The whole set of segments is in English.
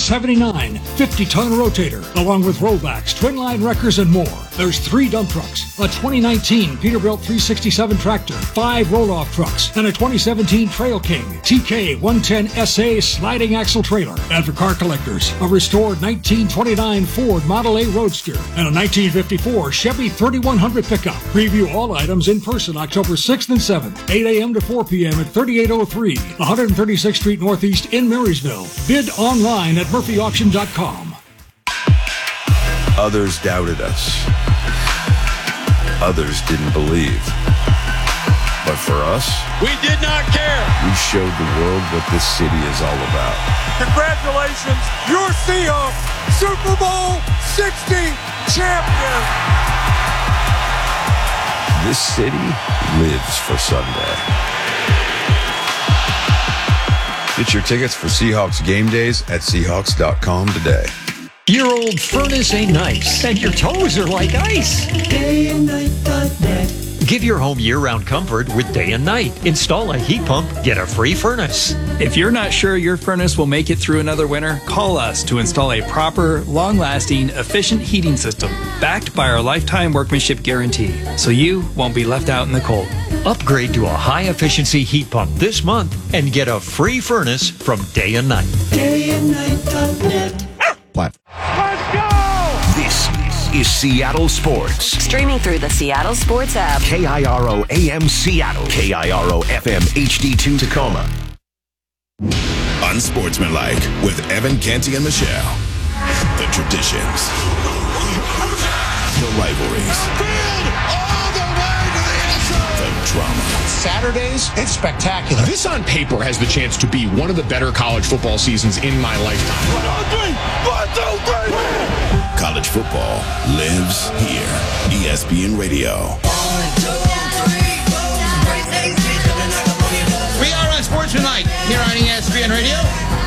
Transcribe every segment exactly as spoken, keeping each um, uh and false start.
seventy-nine fifty-ton rotator, along with rollbacks, twin-line wreckers, and more. There's three dump trucks, a twenty nineteen Peterbilt three sixty-seven tractor, five roll-off trucks, and a twenty seventeen Trail King T K one ten S A sliding axle trailer. And for car collectors, a restored nineteen twenty-nine Ford Model A Roadster and a nineteen fifty-four Chevy thirty-one hundred pickup. Preview all items in person October sixth and seventh, eight a.m. to four p.m. at thirty-eight oh three, one thirty-sixth Street Northeast in Marysville. Bid online at murphy auction dot com. Others doubted us. Others didn't believe. But for us, we did not care. We showed the world what this city is all about. Congratulations, your Seahawks Super Bowl sixty champion. This city lives for Sunday. Get your tickets for Seahawks game days at seahawks dot com today. Your old furnace ain't nice, and your toes are like ice. day and night dot net. Give your home year-round comfort with Day and Night. Install a heat pump, get a free furnace. If you're not sure your furnace will make it through another winter, call us to install a proper, long-lasting, efficient heating system backed by our lifetime workmanship guarantee, so you won't be left out in the cold. Upgrade to a high-efficiency heat pump this month and get a free furnace from Day and Night. day and night dot net. What? Let's go! This is Seattle Sports. Streaming through the Seattle Sports app. K I R O A M Seattle. K I R O F M H D two Tacoma. Unsportsmanlike with Evan Canty and Michelle. The traditions. The rivalries. All the way to the inside. The drama. Saturdays, it's spectacular. This on paper has the chance to be one of the better college football seasons in my lifetime. One, two, three. One, two, three. College football lives here. E S P N Radio. We are on Sportsmanlike here on E S P N Radio.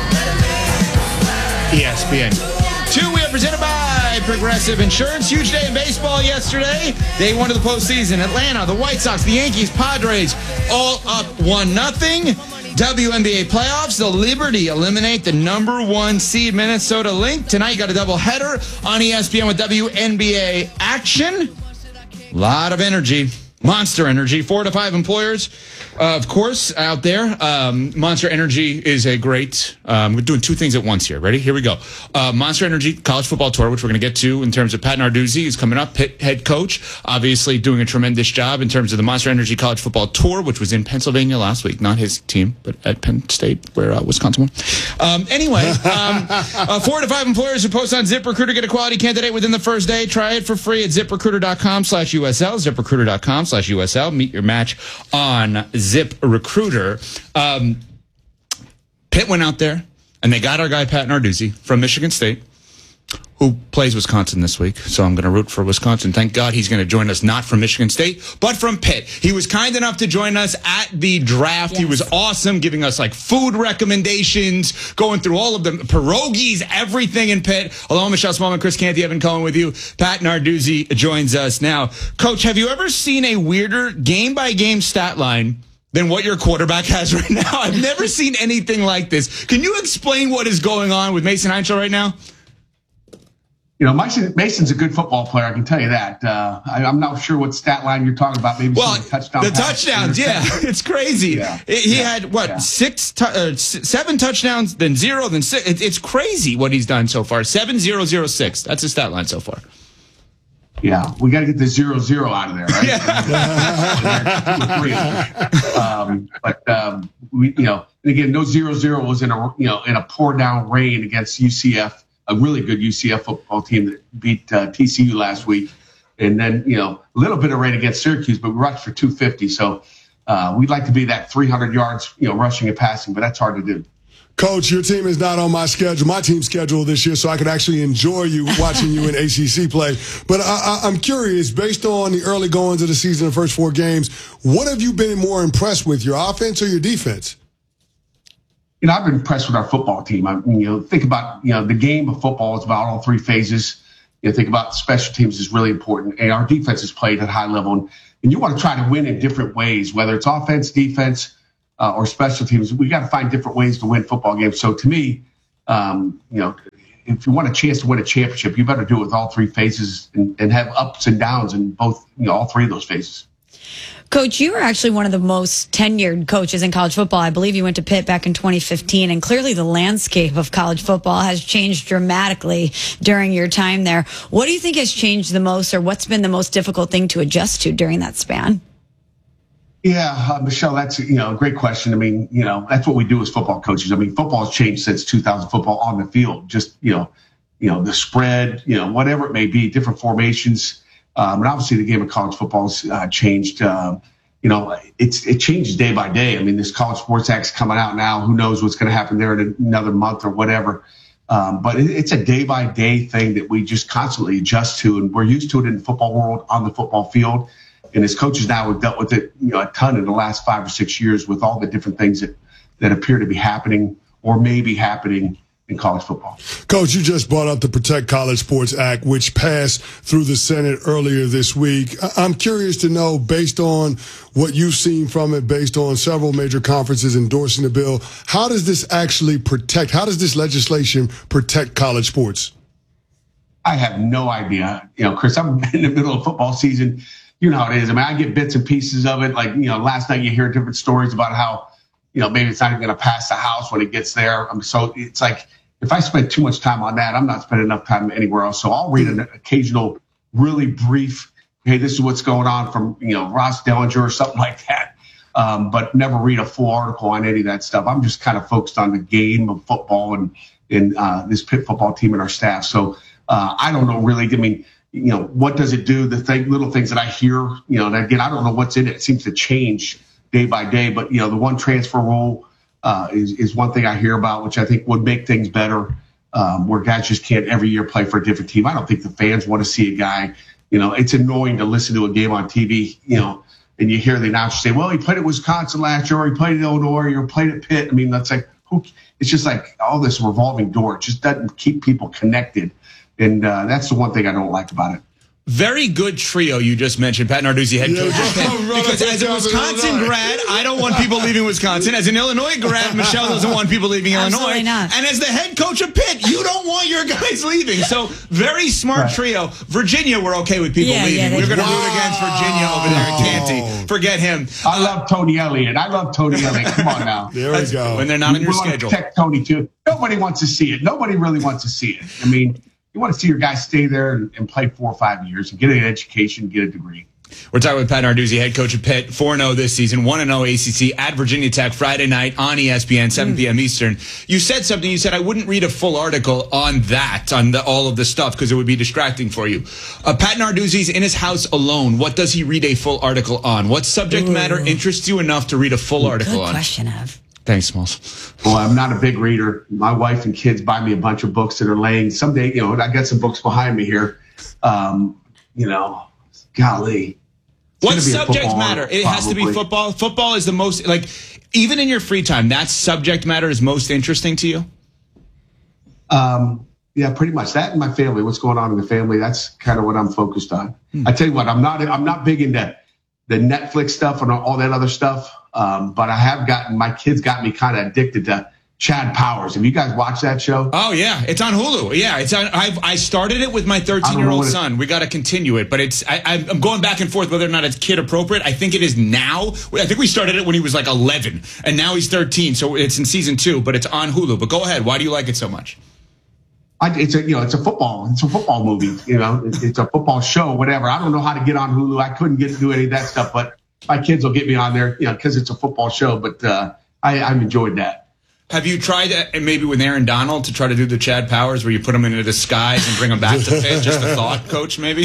E S P N. Two, we are presented by Progressive Insurance. Huge day in baseball yesterday. Day one of the postseason. Atlanta, the White Sox, the Yankees, Padres, all up one nothing. W N B A playoffs. The Liberty eliminate the number one seed Minnesota Lynx. Tonight you got a doubleheader on E S P N with W N B A action. A lot of energy. Monster Energy. Four to five employers, uh, of course, out there. Um, Monster Energy is a great... Um, we're doing two things at once here. Ready? Here we go. Uh, Monster Energy College Football Tour, which we're going to get to in terms of Pat Narduzzi, is coming up, Pitt head coach, obviously doing a tremendous job in terms of the Monster Energy College Football Tour, which was in Pennsylvania last week. Not his team, but at Penn State, where uh, Wisconsin won. Um, anyway, um, uh, four to five employers who post on ZipRecruiter get a quality candidate within the first day. Try it for free at ZipRecruiter.com slash USL, ZipRecruiter.com slash USL. Meet your match on ZipRecruiter. Um, Pitt went out there, and they got our guy Pat Narduzzi from Michigan State, who plays Wisconsin this week. So I'm going to root for Wisconsin. Thank God he's going to join us not from Michigan State, but from Pitt. He was kind enough to join us at the draft. Yes. He was awesome, giving us like food recommendations, going through all of them, pierogies, everything in Pitt. Hello, Michelle Smallman, Chris Canty, Evan Cohen with you. Pat Narduzzi joins us now. Coach, have you ever seen a weirder game-by-game stat line than what your quarterback has right now? I've never seen anything like this. Can you explain what is going on with Mason Heinzel right now? You know, Mason, Mason's a good football player. I can tell you that. Uh, I, I'm not sure what stat line you're talking about. Maybe well, some touchdown the touchdowns. Yeah, it's crazy. Yeah. He yeah. had what yeah. six, tu- uh, seven touchdowns, then zero, then six. It, it's crazy what he's done so far. Seven zero zero six. That's his stat line so far. Yeah, we got to get the zero zero out of there, right? Yeah. um, but um, we, you know, and again, no zero zero was in a you know in a pour down rain against U C F. A really good U C F football team that beat uh, T C U last week. And then, you know, a little bit of rain against Syracuse, but we rushed for two fifty. So uh, we'd like to be that three hundred yards, you know, rushing and passing, but that's hard to do. Coach, your team is not on my schedule, my team's schedule this year, so I could actually enjoy you watching you in A C C play. But I, I, I'm curious, based on the early goings of the season, the first four games, what have you been more impressed with, your offense or your defense? You know, I've been impressed with our football team. I mean, you know, think about, you know, the game of football is about all three phases. You know, think about special teams is really important. And our defense is played at a high level. And, and you want to try to win in different ways, whether it's offense, defense, uh, or special teams. We got to find different ways to win football games. So to me, um, you know, if you want a chance to win a championship, you better do it with all three phases and, and have ups and downs in both, you know, all three of those phases. Coach, you are actually one of the most tenured coaches in college football. I believe you went to Pitt back in twenty fifteen, and clearly the landscape of college football has changed dramatically during your time there. What do you think has changed the most, or what's been the most difficult thing to adjust to during that span? Yeah, uh, Michelle, that's, you know, a great question. I mean, you know, that's what we do as football coaches. I mean, football has changed since two thousand football on the field. Just, you know, you know, the spread, you know, whatever it may be, different formations. Um, and obviously the game of college football has uh, changed. Um, you know, it's it changes day by day. I mean, this College Sports Act's coming out now. Who knows what's going to happen there in another month or whatever. Um, but it, it's a day by day thing that we just constantly adjust to, and we're used to it in the football world on the football field. And as coaches now, we've dealt with it, you know, a ton in the last five or six years with all the different things that that appear to be happening or may be happening in college football. Coach, you just brought up the Protect College Sports Act, which passed through the Senate earlier this week. I'm curious to know, based on what you've seen from it, based on several major conferences endorsing the bill, how does this actually protect, how does this legislation protect college sports? I have no idea. You know, Chris, I'm in the middle of football season. You know how it is. I mean, I get bits and pieces of it. Like, you know, last night you hear different stories about how, you know, maybe it's not even going to pass the House when it gets there. Um, so it's like, if I spend too much time on that, I'm not spending enough time anywhere else. So I'll read an occasional, really brief, hey, this is what's going on from, you know, Ross Dellinger or something like that. Um, but never read a full article on any of that stuff. I'm just kind of focused on the game of football and, and uh, this Pitt football team and our staff. So uh, I don't know really. I mean, you know, what does it do? The thing, little things that I hear, you know, and again, I don't know what's in it. It seems to change day by day. But, you know, the one transfer rule uh, is, is one thing I hear about, which I think would make things better, um, where guys just can't every year play for a different team. I don't think the fans want to see a guy, you know, it's annoying to listen to a game on T V, you know, and you hear the announcer say, well, he played at Wisconsin last year, or he played at Illinois, or he played at Pitt. I mean, that's like, who, it's just like all this revolving door. It just doesn't keep people connected. And uh, that's the one thing I don't like about it. Very good trio you just mentioned, Pat Narduzzi, head coach. Yeah, because as a Wisconsin grad, I don't want people leaving Wisconsin. As an Illinois grad, Michelle doesn't want people leaving Absolutely Illinois. Not. And as the head coach of Pitt, you don't want your guys leaving. So very smart right. trio. Virginia, we're okay with people yeah, leaving. Yeah, we're going to wow. root against Virginia over there at Canty. Forget him. I love Tony Elliott. I love Tony Elliott. Come on now. There we go. When they're not on your we schedule. Protect Tony too. Nobody wants to see it. Nobody really wants to see it. I mean, you want to see your guys stay there and, and play four or five years and get an education, get a degree. We're talking with Pat Narduzzi, head coach of Pitt, four and oh this season, one and oh A C C at Virginia Tech Friday night on E S P N, seven p.m. Eastern. You said something. You said I wouldn't read a full article on that, on the, all of the stuff, because it would be distracting for you. Uh, Pat Narduzzi's in his house alone. What does he read a full article on? What subject Ooh. matter interests you enough to read a full article Good on? Good question, Ev. Thanks, Smalls. Well, I'm not a big reader. My wife and kids buy me a bunch of books that are laying. Someday, you know, I got some books behind me here. Um, you know, golly. What subject matter? It has to be football. Football is the most, like, even in your free time, that subject matter is most interesting to you? Um, yeah, pretty much. That and my family, what's going on in the family, that's kind of what I'm focused on. Hmm. I tell you what, I'm not I'm not big into the Netflix stuff and all that other stuff, um, but I have gotten, my kids got me kind of addicted to Chad Powers. Have you guys watched that show? Oh yeah, it's on Hulu. Yeah, it's on. I've I started it with my thirteen-year-old son. We got to continue it, but it's I, I'm going back and forth whether or not it's kid appropriate. I think it is now. I think we started it when he was like eleven, and now he's thirteen. So it's in season two, but it's on Hulu. But go ahead. Why do you like it so much? I, it's a you know it's a football it's a football movie. You know, it's, it's a football show, whatever. I don't know how to get on Hulu. I couldn't get to do any of that stuff, but my kids will get me on there, you know, because it's a football show. But uh, I, I've enjoyed that. Have you tried that maybe with Aaron Donald to try to do the Chad Powers where you put him in a disguise and bring him back to Pitt? Just a thought, Coach, maybe?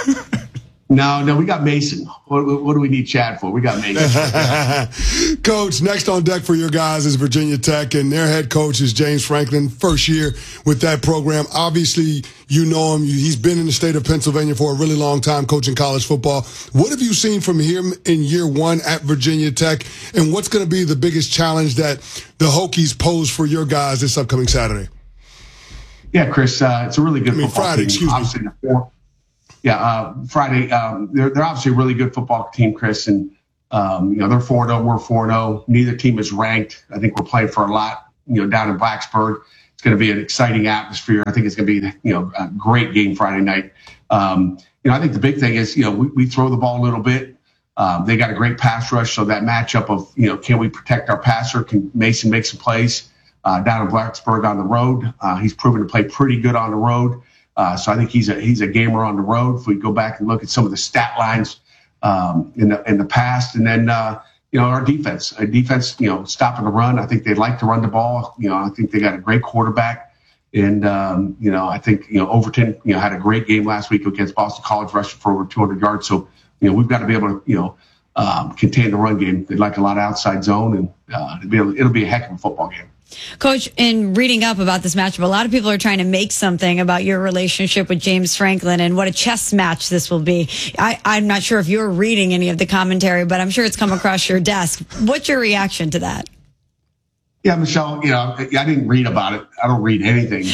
No, no, we got Mason. What, what do we need Chad for? We got Mason. Coach, next on deck for your guys is Virginia Tech, and their head coach is James Franklin, first year with that program. Obviously, you know him. He's been in the state of Pennsylvania for a really long time coaching college football. What have you seen from him in year one at Virginia Tech, and what's going to be the biggest challenge that the Hokies pose for your guys this upcoming Saturday? Yeah, Chris, uh, it's a really good I mean, football Friday, team. Excuse me. Four, yeah, uh, Friday. Um, they're they're obviously a really good football team, Chris, and um, you know they're four and oh. We're four and oh. Neither team is ranked. I think we're playing for a lot. You know, down in Blacksburg, it's going to be an exciting atmosphere. I think it's going to be, you know, a great game Friday night. Um, you know, I think the big thing is, you know, we, we throw the ball a little bit. Um, they got a great pass rush, so that matchup of, you know, can we protect our passer? Can Mason make some plays uh, down in Blacksburg on the road? Uh, he's proven to play pretty good on the road, uh, so I think he's a he's a gamer on the road. If we go back and look at some of the stat lines um, in the in the past, and then uh, you know, our defense, our defense, you know, stopping the run. I think they like to run the ball. You know, I think they got a great quarterback, and um, you know, I think you know Overton, you know, had a great game last week against Boston College, rushing for over two hundred yards. So you know, we've got to be able to, you know, um, contain the run game. They like a lot of outside zone, and uh, it'll, be a, it'll be a heck of a football game. Coach, in reading up about this matchup, a lot of people are trying to make something about your relationship with James Franklin and what a chess match this will be. I, I'm not sure if you're reading any of the commentary, but I'm sure it's come across your desk. What's your reaction to that? Yeah, Michelle, you know, I didn't read about it. I don't read anything.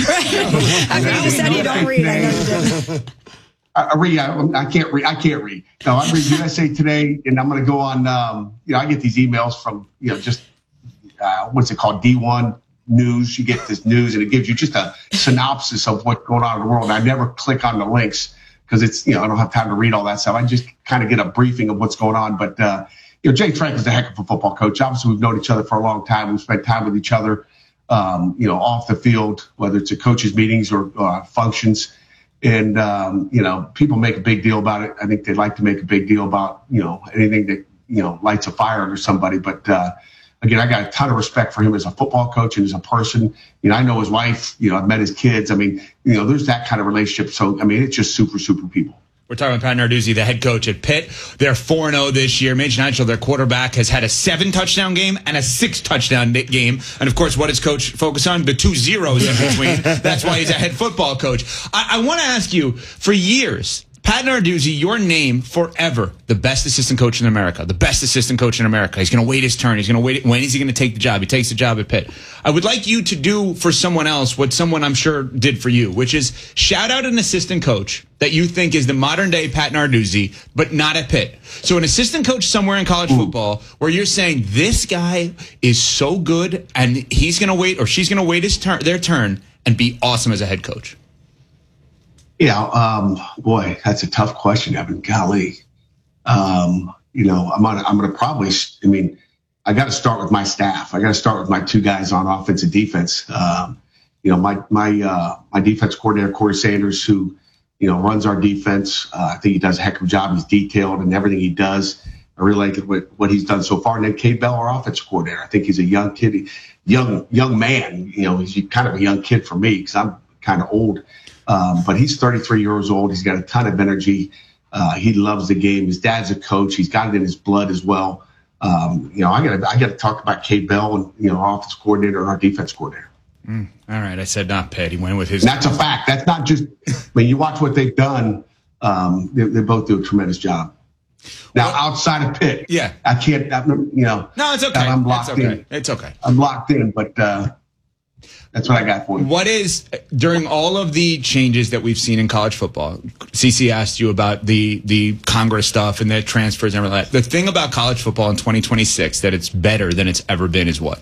I mean, you said you don't read. I know you didn't. I read. I, I can't read. I can't read. No, I read U S A Today, and I'm going to go on. Um, you know, I get these emails from, you know, just uh, what's it called, D one News. You get this news, and it gives you just a synopsis of what's going on in the world. And I never click on the links because it's, you know, I don't have time to read all that stuff. I just kind of get a briefing of what's going on. But uh, you know, James Franklin's a heck of a football coach. Obviously, we've known each other for a long time. We've spent time with each other, um, you know, off the field, whether it's at coaches' meetings or uh, functions. And, um, you know, people make a big deal about it. I think they like to make a big deal about, you know, anything that, you know, lights a fire under somebody. But, uh, again, I got a ton of respect for him as a football coach and as a person. You know, I know his wife, you know, I've met his kids. I mean, you know, there's that kind of relationship. So, I mean, it's just super, super people. We're talking about Pat Narduzzi, the head coach at Pitt. They're four and oh this year. Major Nigel, their quarterback, has had a seven-touchdown game and a six-touchdown game. And, of course, what does Coach focus on? The two zeros in between. That's why he's a head football coach. I, I want to ask you, for years, Pat Narduzzi, your name forever, the best assistant coach in America, the best assistant coach in America. He's going to wait his turn. He's going to wait. When is he going to take the job? He takes the job at Pitt. I would like you to do for someone else what someone I'm sure did for you, which is shout out an assistant coach that you think is the modern day Pat Narduzzi, but not at Pitt. So an assistant coach somewhere in college football where you're saying this guy is so good and he's going to wait or she's going to wait his turn, their turn and be awesome as a head coach. Yeah, um, boy, that's a tough question, Evan. Golly, um, you know, I'm on. I'm going to probably. I mean, I got to start with my staff. I got to start with my two guys on offense and defense. Um, you know, my my uh, my defense coordinator Corey Sanders, who you know runs our defense. Uh, I think he does a heck of a job. He's detailed in everything he does. I really like what, what he's done so far. And then Cade Bell, our offensive coordinator. I think he's a young kid, young young man. You know, he's kind of a young kid for me because I'm kind of old. Um, but he's thirty-three years old. He's got a ton of energy. Uh, he loves the game. His dad's a coach. He's got it in his blood as well. Um, you know, I got I got to talk about Cade Bell and you know, our offense coordinator and our defense coordinator. Mm, all right, I said not Pitt. He went with his. And that's a fact. That's not just. I mean, you watch what they've done. Um, they, they both do a tremendous job. Now, well, outside of Pitt, yeah, I can't. I'm, you know, no, it's okay. I'm locked it's okay. in. It's okay. I'm locked in, but. Uh, That's what I got for you. What is, during all of the changes that we've seen in college football, CeCe asked you about the, the Congress stuff and the transfers and everything like that. The thing about college football in twenty twenty-six that it's better than it's ever been is what?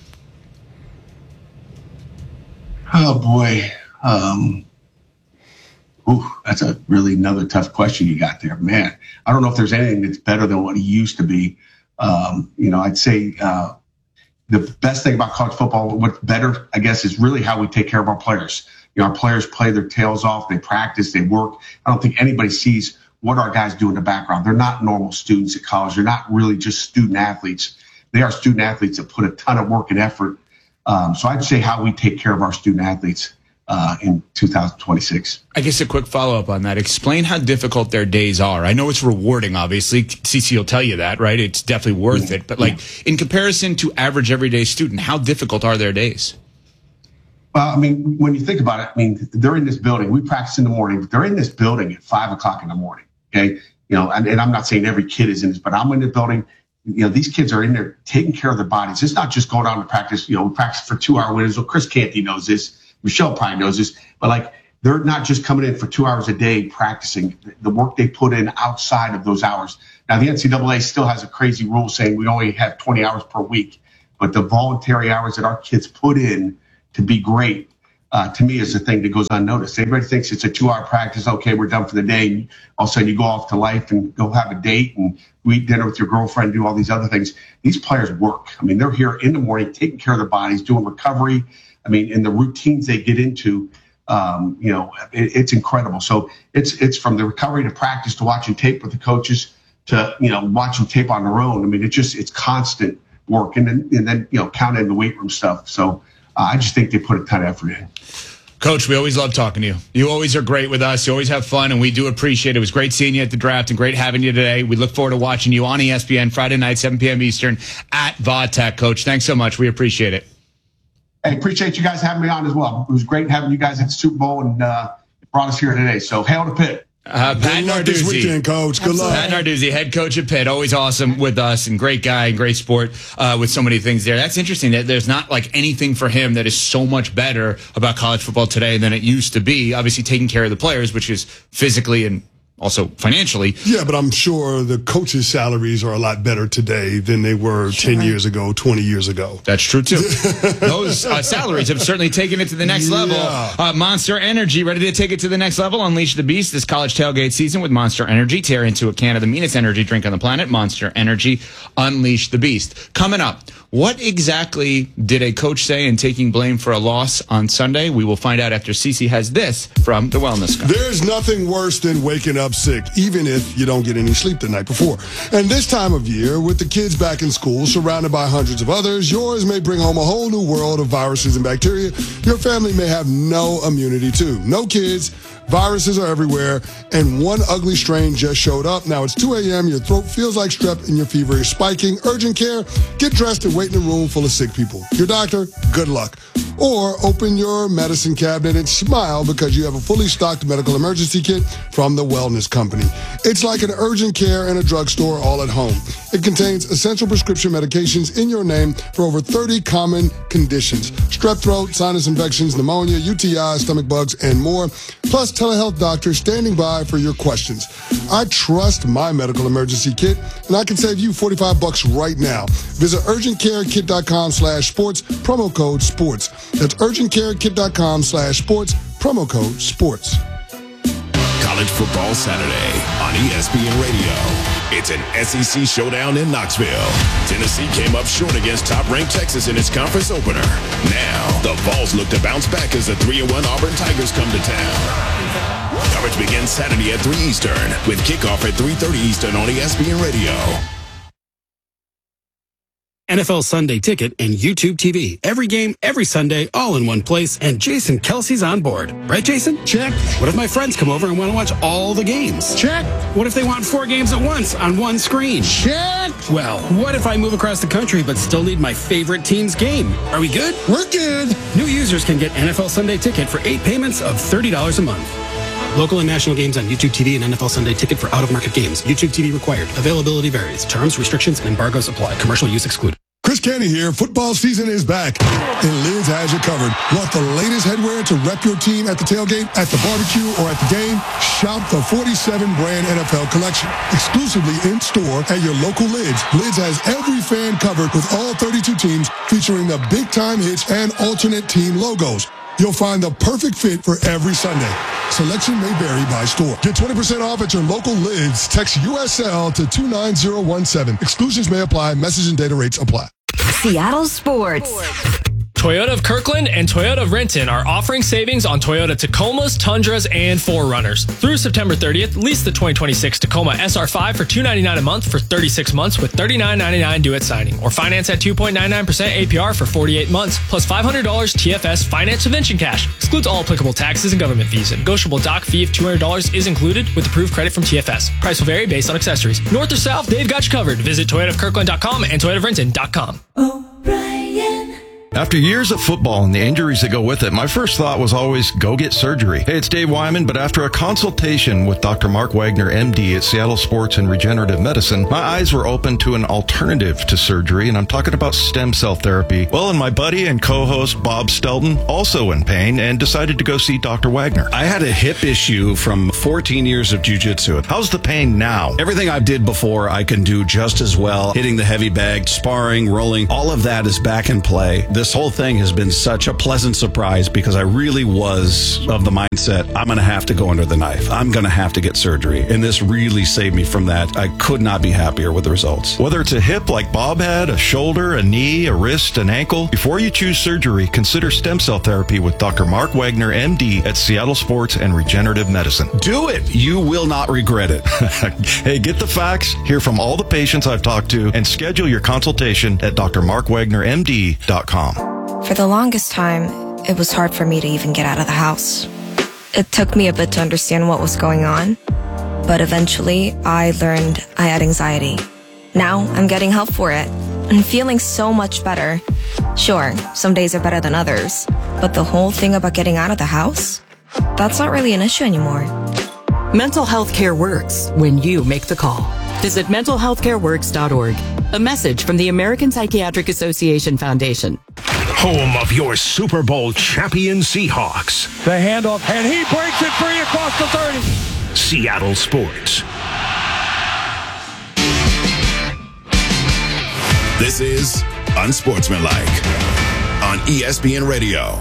Oh, boy. Um, ooh, that's a really another tough question you got there. Man, I don't know if there's anything that's better than what it used to be. Um, you know, I'd say uh, the best thing about college football, what's better, I guess, is really how we take care of our players. You know, our players play their tails off. They practice. They work. I don't think anybody sees what our guys do in the background. They're not normal students at college. They're not really just student athletes. They are student athletes that put a ton of work and effort. Um, so I'd say how we take care of our student athletes uh, in two thousand twenty-six. I guess a quick follow-up on that. Explain how difficult their days are. I know it's rewarding, obviously. CeCe will tell you that, right? It's definitely worth it. But, like, yeah. in comparison to average everyday student, how difficult are their days? Well, I mean, when you think about it, I mean, they're in this building. We practice in the morning, but they're in this building at five o'clock in the morning, okay? You know, and, and I'm not saying every kid is in this, but I'm in the building. You know, these kids are in there taking care of their bodies. It's not just going out to practice. You know, we practice for two-hour windows. Well, Chris Canty knows this. Michelle probably knows this. But, like, they're not just coming in for two hours a day practicing. The work they put in outside of those hours. Now, the N C double A still has a crazy rule saying we only have twenty hours per week. But the voluntary hours that our kids put in to be great, uh, to me, is the thing that goes unnoticed. Everybody thinks it's a two-hour practice. Okay, we're done for the day. And all of a sudden, you go off to life and go have a date and eat dinner with your girlfriend, do all these other things. These players work. I mean, they're here in the morning, taking care of their bodies, doing recovery. I mean, and the routines they get into, um, you know, it, it's incredible. So it's it's from the recovery to practice to watching tape with the coaches to, you know, watching tape on their own. I mean, it's just it's constant work, and then and then you know, count in the weight room stuff. So uh, I just think they put a ton of effort in. Coach, we always love talking to you. You always are great with us. You always have fun, and we do appreciate it. It was great seeing you at the draft and great having you today. We look forward to watching you on E S P N Friday night, seven p.m. Eastern at Vodtech. Coach, thanks so much. We appreciate it. Hey, appreciate you guys having me on as well. It was great having you guys at the Super Bowl, and uh, brought us here today. So hail to Pitt. Uh, Pat Good luck Narduzzi. this weekend, Coach. Good luck. Pat Narduzzi, head coach at Pitt, always awesome with us and great guy and great sport uh, with so many things there. That's interesting that there's not like anything for him that is so much better about college football today than it used to be. Obviously taking care of the players, which is physically and also financially. Yeah, but I'm sure the coaches' salaries are a lot better today than they were sure. ten years ago, twenty years ago. That's true, too. Those uh, salaries have certainly taken it to the next level. Yeah. Uh, Monster Energy, ready to take it to the next level? Unleash the beast this college tailgate season with Monster Energy. Tear into a can of the meanest energy drink on the planet. Monster Energy, unleash the beast. Coming up, what exactly did a coach say in taking blame for a loss on Sunday? We will find out after Cece has this from the Wellness Guy. There's nothing worse than waking up sick, even if you don't get any sleep the night before. And this time of year, with the kids back in school, surrounded by hundreds of others, yours may bring home a whole new world of viruses and bacteria your family may have no immunity to. No kids. Viruses are everywhere, and one ugly strain just showed up. Now it's two a.m., your throat feels like strep, and your fever is spiking. Urgent care, get dressed and wait in a room full of sick people. Your doctor, good luck. Or open your medicine cabinet and smile because you have a fully stocked medical emergency kit from the Wellness Company. It's like an urgent care and a drugstore all at home. It contains essential prescription medications in your name for over thirty common conditions. Strep throat, sinus infections, pneumonia, U T Is, stomach bugs, and more. Plus telehealth doctors standing by for your questions. I trust my medical emergency kit, and I can save you forty-five bucks right now. Visit urgentcarekit.com slash sports, promo code sports. That's urgentcarekit.com slash sports, promo code sports. College Football Saturday on E S P N Radio. It's an S E C showdown in Knoxville. Tennessee came up short against top-ranked Texas in its conference opener. Now, the Vols look to bounce back as the three and one Auburn Tigers come to town. Coverage begins Saturday at three Eastern with kickoff at three thirty Eastern on E S P N Radio. N F L Sunday Ticket and YouTube T V. Every game, every Sunday, all in one place, and Jason Kelsey's on board. Right, Jason? Check. What if my friends come over and want to watch all the games? Check. What if they want four games at once on one screen? Check. Well, what if I move across the country but still need my favorite team's game? Are we good? We're good. New users can get N F L Sunday Ticket for eight payments of thirty dollars a month. Local and national games on YouTube T V and N F L Sunday Ticket for out-of-market games. YouTube T V required. Availability varies. Terms, restrictions, and embargoes apply. Commercial use excluded. Chris Canty here. Football season is back, and Lids has you covered. Want the latest headwear to rep your team at the tailgate, at the barbecue, or at the game? Shop the forty-seven brand N F L collection, exclusively in store at your local Lids. Lids has every fan covered with all thirty-two teams, featuring the big-time hits and alternate team logos. You'll find the perfect fit for every Sunday. Selection may vary by store. Get twenty percent off at your local Lids. Text U S L to two nine zero one seven. Exclusions may apply. Message and data rates apply. Seattle Sports. Toyota of Kirkland and Toyota of Renton are offering savings on Toyota Tacomas, Tundras, and four runners. Through September thirtieth, lease the twenty twenty-six Tacoma S R five for two hundred ninety-nine dollars a month for thirty-six months with thirty-nine ninety-nine due at signing, or finance at two point nine nine percent A P R for forty-eight months, plus five hundred dollars T F S finance subvention cash. Excludes all applicable taxes and government fees. A negotiable doc fee of two hundred dollars is included with approved credit from T F S. Price will vary based on accessories. North or south, they've got you covered. Visit Toyota of Kirkland dot com and Toyota of Renton dot com. After years of football and the injuries that go with it, my first thought was always go get surgery. Hey, it's Dave Wyman, but after a consultation with Doctor Mark Wagner, M D at Seattle Sports and Regenerative Medicine, my eyes were open to an alternative to surgery, and I'm talking about stem cell therapy. Well, and my buddy and co-host Bob Stelton, also in pain, and decided to go see Doctor Wagner. I had a hip issue from fourteen years of jiu-jitsu. How's the pain now? Everything I did before, I can do just as well. Hitting the heavy bag, sparring, rolling, all of that is back in play. This this whole thing has been such a pleasant surprise because I really was of the mindset, I'm going to have to go under the knife. I'm going to have to get surgery. And this really saved me from that. I could not be happier with the results. Whether it's a hip like Bob had, a shoulder, a knee, a wrist, an ankle, before you choose surgery, consider stem cell therapy with Doctor Mark Wagner, M D, at Seattle Sports and Regenerative Medicine. Do it. You will not regret it. Hey, get the facts, hear from all the patients I've talked to, and schedule your consultation at d r mark wagner m d dot com. For the longest time, it was hard for me to even get out of the house. It took me a bit to understand what was going on, but eventually I learned I had anxiety. Now I'm getting help for it and feeling so much better. Sure, some days are better than others, but the whole thing about getting out of the house, that's not really an issue anymore. Mental health care works when you make the call. Visit mental health care works dot org. A message from the American Psychiatric Association Foundation. Home of your Super Bowl champion Seahawks. The handoff, and he breaks it free across the thirty. Seattle Sports. This is Unsportsmanlike on E S P N Radio.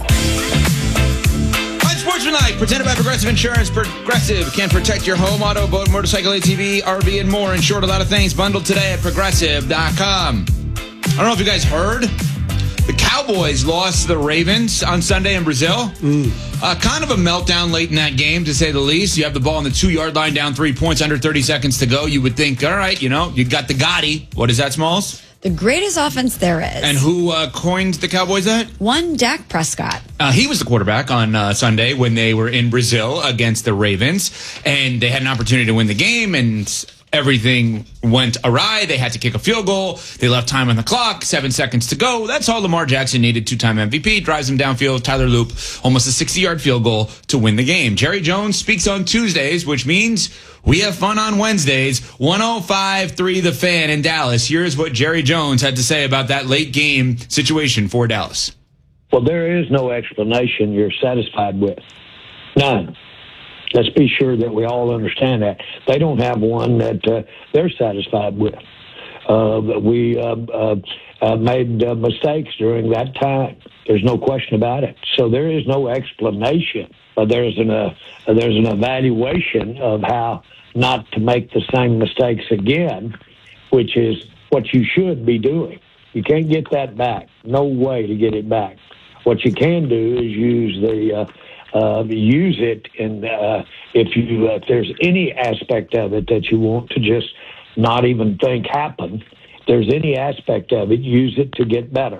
Unsportsmanlike, presented by Progressive Insurance. Progressive can protect your home, auto, boat, motorcycle, A T V, R V, and more. Insured a lot of things. Bundled today at progressive dot com. I don't know if you guys heard. The Cowboys lost to the Ravens on Sunday in Brazil. Mm. Uh, kind of a meltdown late in that game, to say the least. You have the ball on the two-yard line, down three points, under thirty seconds to go. You would think, all right, you know, you got the Gotti. What is that, Smalls? The greatest offense there is. And who uh, coined the Cowboys that? One Dak Prescott. Uh, he was the quarterback on uh, Sunday when they were in Brazil against the Ravens. And they had an opportunity to win the game, and everything went awry. They had to kick a field goal. They left time on the clock, seven seconds to go. That's all Lamar Jackson needed. Two-time M V P, drives him downfield. Tyler Loop, almost a sixty-yard field goal to win the game. Jerry Jones speaks on Tuesdays, which means we have fun on Wednesdays. one oh five point three The Fan in Dallas. Here's what Jerry Jones had to say about that late game situation for Dallas. Well, there is no explanation you're satisfied with. None. Let's be sure that we all understand that. They don't have one that uh, they're satisfied with. Uh, we uh, uh, uh, made uh, mistakes during that time. There's no question about it. So there is no explanation. But there's an uh, there's an evaluation of how not to make the same mistakes again, which is what you should be doing. You can't get that back. No way to get it back. What you can do is use the uh, uh, use it, and uh, if you uh, if there's any aspect of it that you want to just not even think happen, if there's any aspect of it, use it to get better.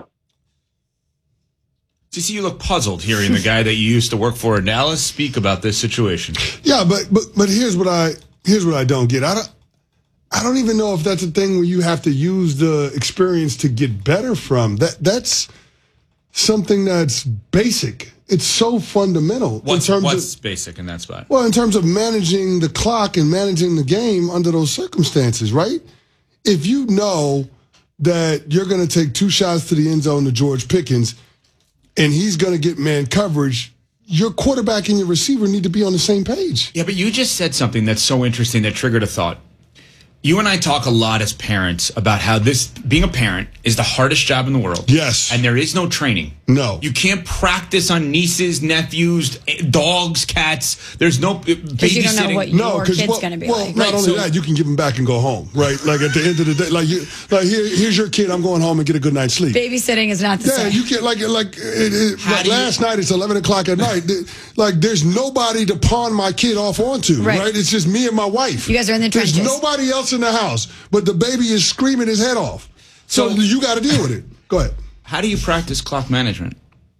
Do you see you look puzzled hearing the guy that you used to work for in Dallas speak about this situation? Yeah, but but but here's what I here's what I don't get. I don't I don't even know if that's a thing where you have to use the experience to get better from. That that's something that's basic. It's so fundamental. What's, in terms what's of, basic in that spot? Well, in terms of managing the clock and managing the game under those circumstances, right? If you know that you're going to take two shots to the end zone to George Pickens, and he's going to get man coverage, your quarterback and your receiver need to be on the same page. Yeah, but you just said something that's so interesting that triggered a thought. You and I talk a lot as parents about how this, being a parent, is the hardest job in the world. Yes. And there is no training. No. You can't practice on nieces, nephews, dogs, cats. There's no babysitting. Because you don't know what no, your kid's well, going to be well, like. not Right, only so- that, you can give them back and go home, right? Like at the end of the day, like, you, like here, here's your kid. I'm going home and get a good night's sleep. Babysitting is not the Yeah, same. you can't like like, it, it, How like do you- last night. It's eleven o'clock at night. Like there's nobody to pawn my kid off onto, Right. right? It's just me and my wife. You guys are in the There's trenches. nobody else in the house, but the baby is screaming his head off. So, So- you got to deal with it. Go ahead. How do you practice clock management?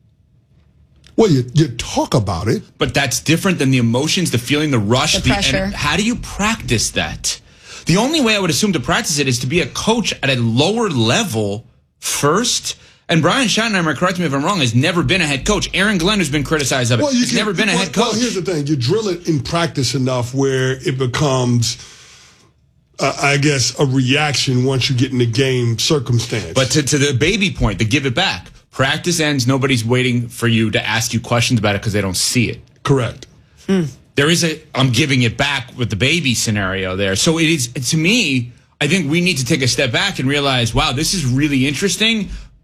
Well, you you talk about it. But that's different than the emotions, the feeling, the rush, The pressure. and how do you practice that? The only way I would assume to practice it is to be a coach at a lower level first. And Brian Schottenheimer, correct me if I'm wrong, has never been a head coach. Aaron Glenn has been criticized of it. Well, you He's can- never been a well, head coach. Well, here's the thing: you drill it in practice enough where it becomes, uh, I guess, a reaction once you get in the game circumstance. But to, to the baby point, the give it back. Practice ends. Nobody's waiting for you to ask you questions about it because they don't see it. Correct. There is a I'm giving it back with the baby scenario there. So it is, to me, I think we need to take a step back and realize, wow, this is really interesting.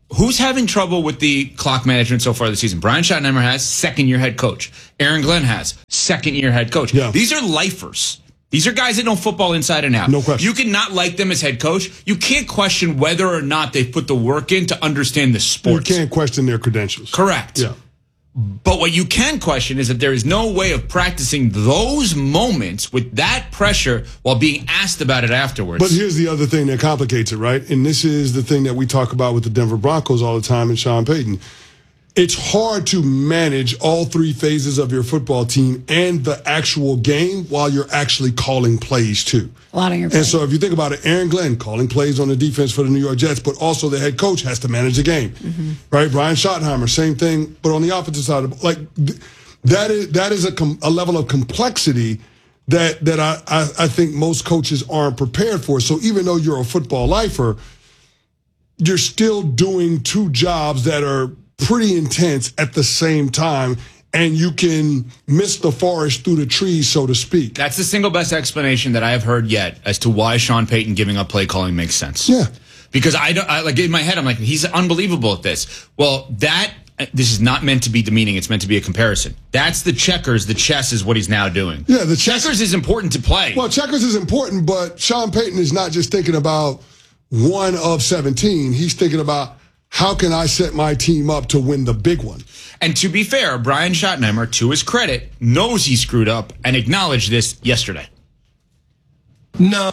who's having trouble with the clock management so far this season? Brian Schottenheimer has, second-year head coach. Aaron Glenn has, second-year head coach. Yeah. These are lifers. These are guys that know football inside and out. No question. You can not like them as head coach. You can't question whether or not they've put the work in to understand the sport. You can't question their credentials. Correct. Yeah. But what you can question is that there is no way of practicing those moments with that pressure while being asked about it afterwards. But here's the other thing that complicates it, right? And this is the thing that we talk about with the Denver Broncos all the time and Sean Payton. It's hard to manage all three phases of your football team and the actual game while you're actually calling plays too. A lot of your And plays. so if you think about it, Aaron Glenn calling plays on the defense for the New York Jets, but also the head coach has to manage the game, mm-hmm. right? Brian Schottenheimer, same thing, but on the opposite side of like th- that is that is a, com- a level of complexity that that I, I I think most coaches aren't prepared for. So even though you're a football lifer, you're still doing two jobs that are pretty intense at the same time, and you can miss the forest through the trees, so to speak. That's the single best explanation that I have heard yet as to why Sean Payton giving up play calling makes sense. Yeah. Because I don't, I, like in my head, I'm like, he's unbelievable at this. Well, that, this is not meant to be demeaning. It's meant to be a comparison. That's the checkers. The chess is what he's now doing. Yeah, the chess, checkers is important to play. Well, checkers is important, but Sean Payton is not just thinking about one of seventeen. He's thinking about, how can I set my team up to win the big one? And to be fair, Brian Schottenheimer, to his credit, knows he screwed up and acknowledged this yesterday. No.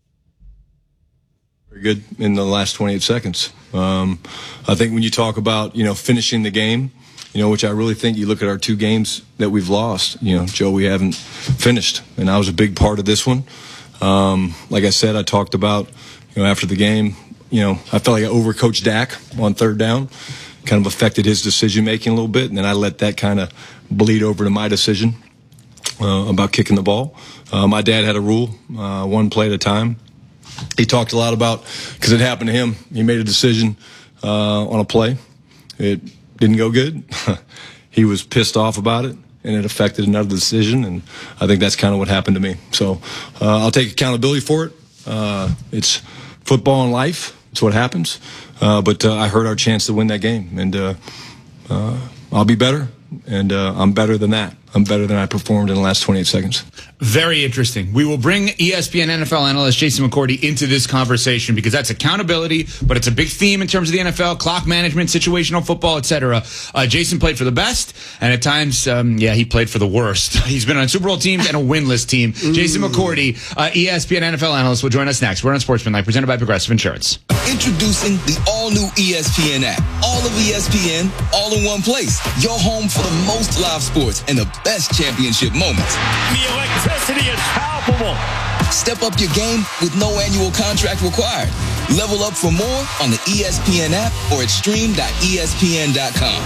Very good in the last twenty-eight seconds. Um, I think when you talk about, you know, finishing the game, you know, which I really think you look at our two games that we've lost, you know, Joe, we haven't finished. And I was a big part of this one. Um, like I said, I talked about, you know, after the game, you know, I felt like I overcoached Dak on third down, kind of affected his decision-making a little bit, and then I let that kind of bleed over to my decision uh, about kicking the ball. Uh, my dad had a rule, uh, one play at a time. He talked a lot about, because it happened to him, he made a decision uh, on a play. It didn't go good. He was pissed off about it, and it affected another decision, and I think that's kind of what happened to me. So uh, I'll take accountability for it. Uh, it's football and life. It's what happens. Uh, but uh, I heard our chance to win that game, and uh, uh, I'll be better, and uh, I'm better than that. I'm better than I performed in the last twenty-eight seconds. Very interesting. We will bring E S P N N F L analyst Jason McCourty into this conversation because that's accountability, but it's a big theme in terms of the N F L, clock management, situational football, et cetera. Uh, Jason played for the best, and at times, um, yeah, he played for the worst. He's been on Super Bowl teams and a winless team. Mm. Jason McCourty, uh, E S P N N F L analyst, will join us next. We're on Sportsmanlike, presented by Progressive Insurance. Introducing the all-new E S P N app. All of E S P N, all in one place. Your home for the most live sports and the best championship moments. The electricity is palpable. Step up your game with no annual contract required. Level up for more on the E S P N app or at stream dot E S P N dot com.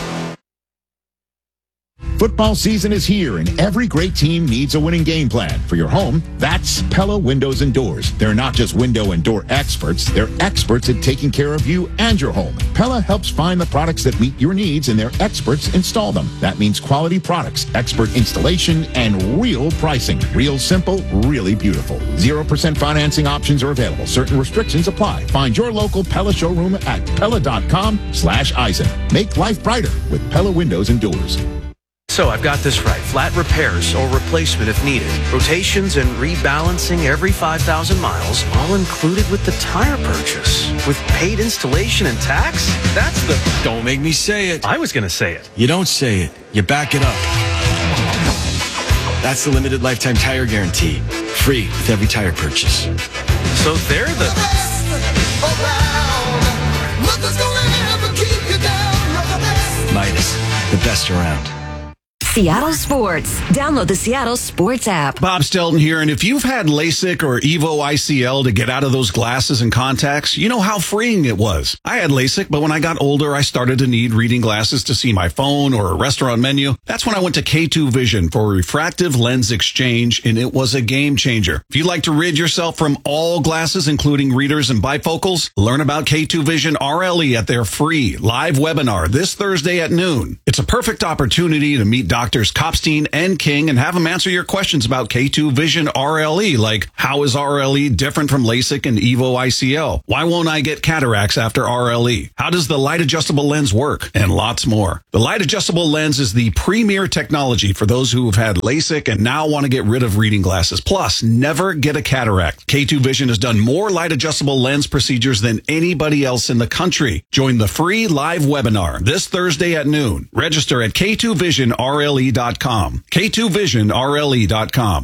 Football season is here, and every great team needs a winning game plan. For your home, that's Pella Windows and Doors. They're not just window and door experts, they're experts at taking care of you and your home. Pella helps find the products that meet your needs, and their experts install them. That means quality products, expert installation, and real pricing. Real simple, really beautiful. zero percent financing options are available. Certain restrictions apply. Find your local Pella showroom at Pella.com slash Eisen. Make life brighter with Pella Windows and Doors. So I've got this right. Flat repairs or replacement if needed. Rotations and rebalancing every five thousand miles, all included with the tire purchase. With paid installation and tax? That's the... Don't make me say it. I was going to say it. You don't say it. You back it up. That's the limited lifetime tire guarantee. Free with every tire purchase. So they're the... Midas, the best around. Seattle Sports. Download the Seattle Sports app. Bob Stelton here, and if you've had LASIK or Evo I C L to get out of those glasses and contacts, you know how freeing it was. I had LASIK, but when I got older, I started to need reading glasses to see my phone or a restaurant menu. That's when I went to K two Vision for refractive lens exchange, and it was a game changer. If you'd like to rid yourself from all glasses, including readers and bifocals, learn about K two Vision R L E at their free live webinar this Thursday at noon. It's a perfect opportunity to meet Doctor doctors Kopstein and King and have them answer your questions about K two Vision R L E, like how is R L E different from LASIK and EVO I C L? Why won't I get cataracts after R L E? How does the light adjustable lens work? And lots more. The light adjustable lens is the premier technology for those who have had LASIK and now want to get rid of reading glasses. Plus, never get a cataract. K two Vision has done more light adjustable lens procedures than anybody else in the country. Join the free live webinar this Thursday at noon. Register at K two vision R L E dot com. K two vision R L E dot com.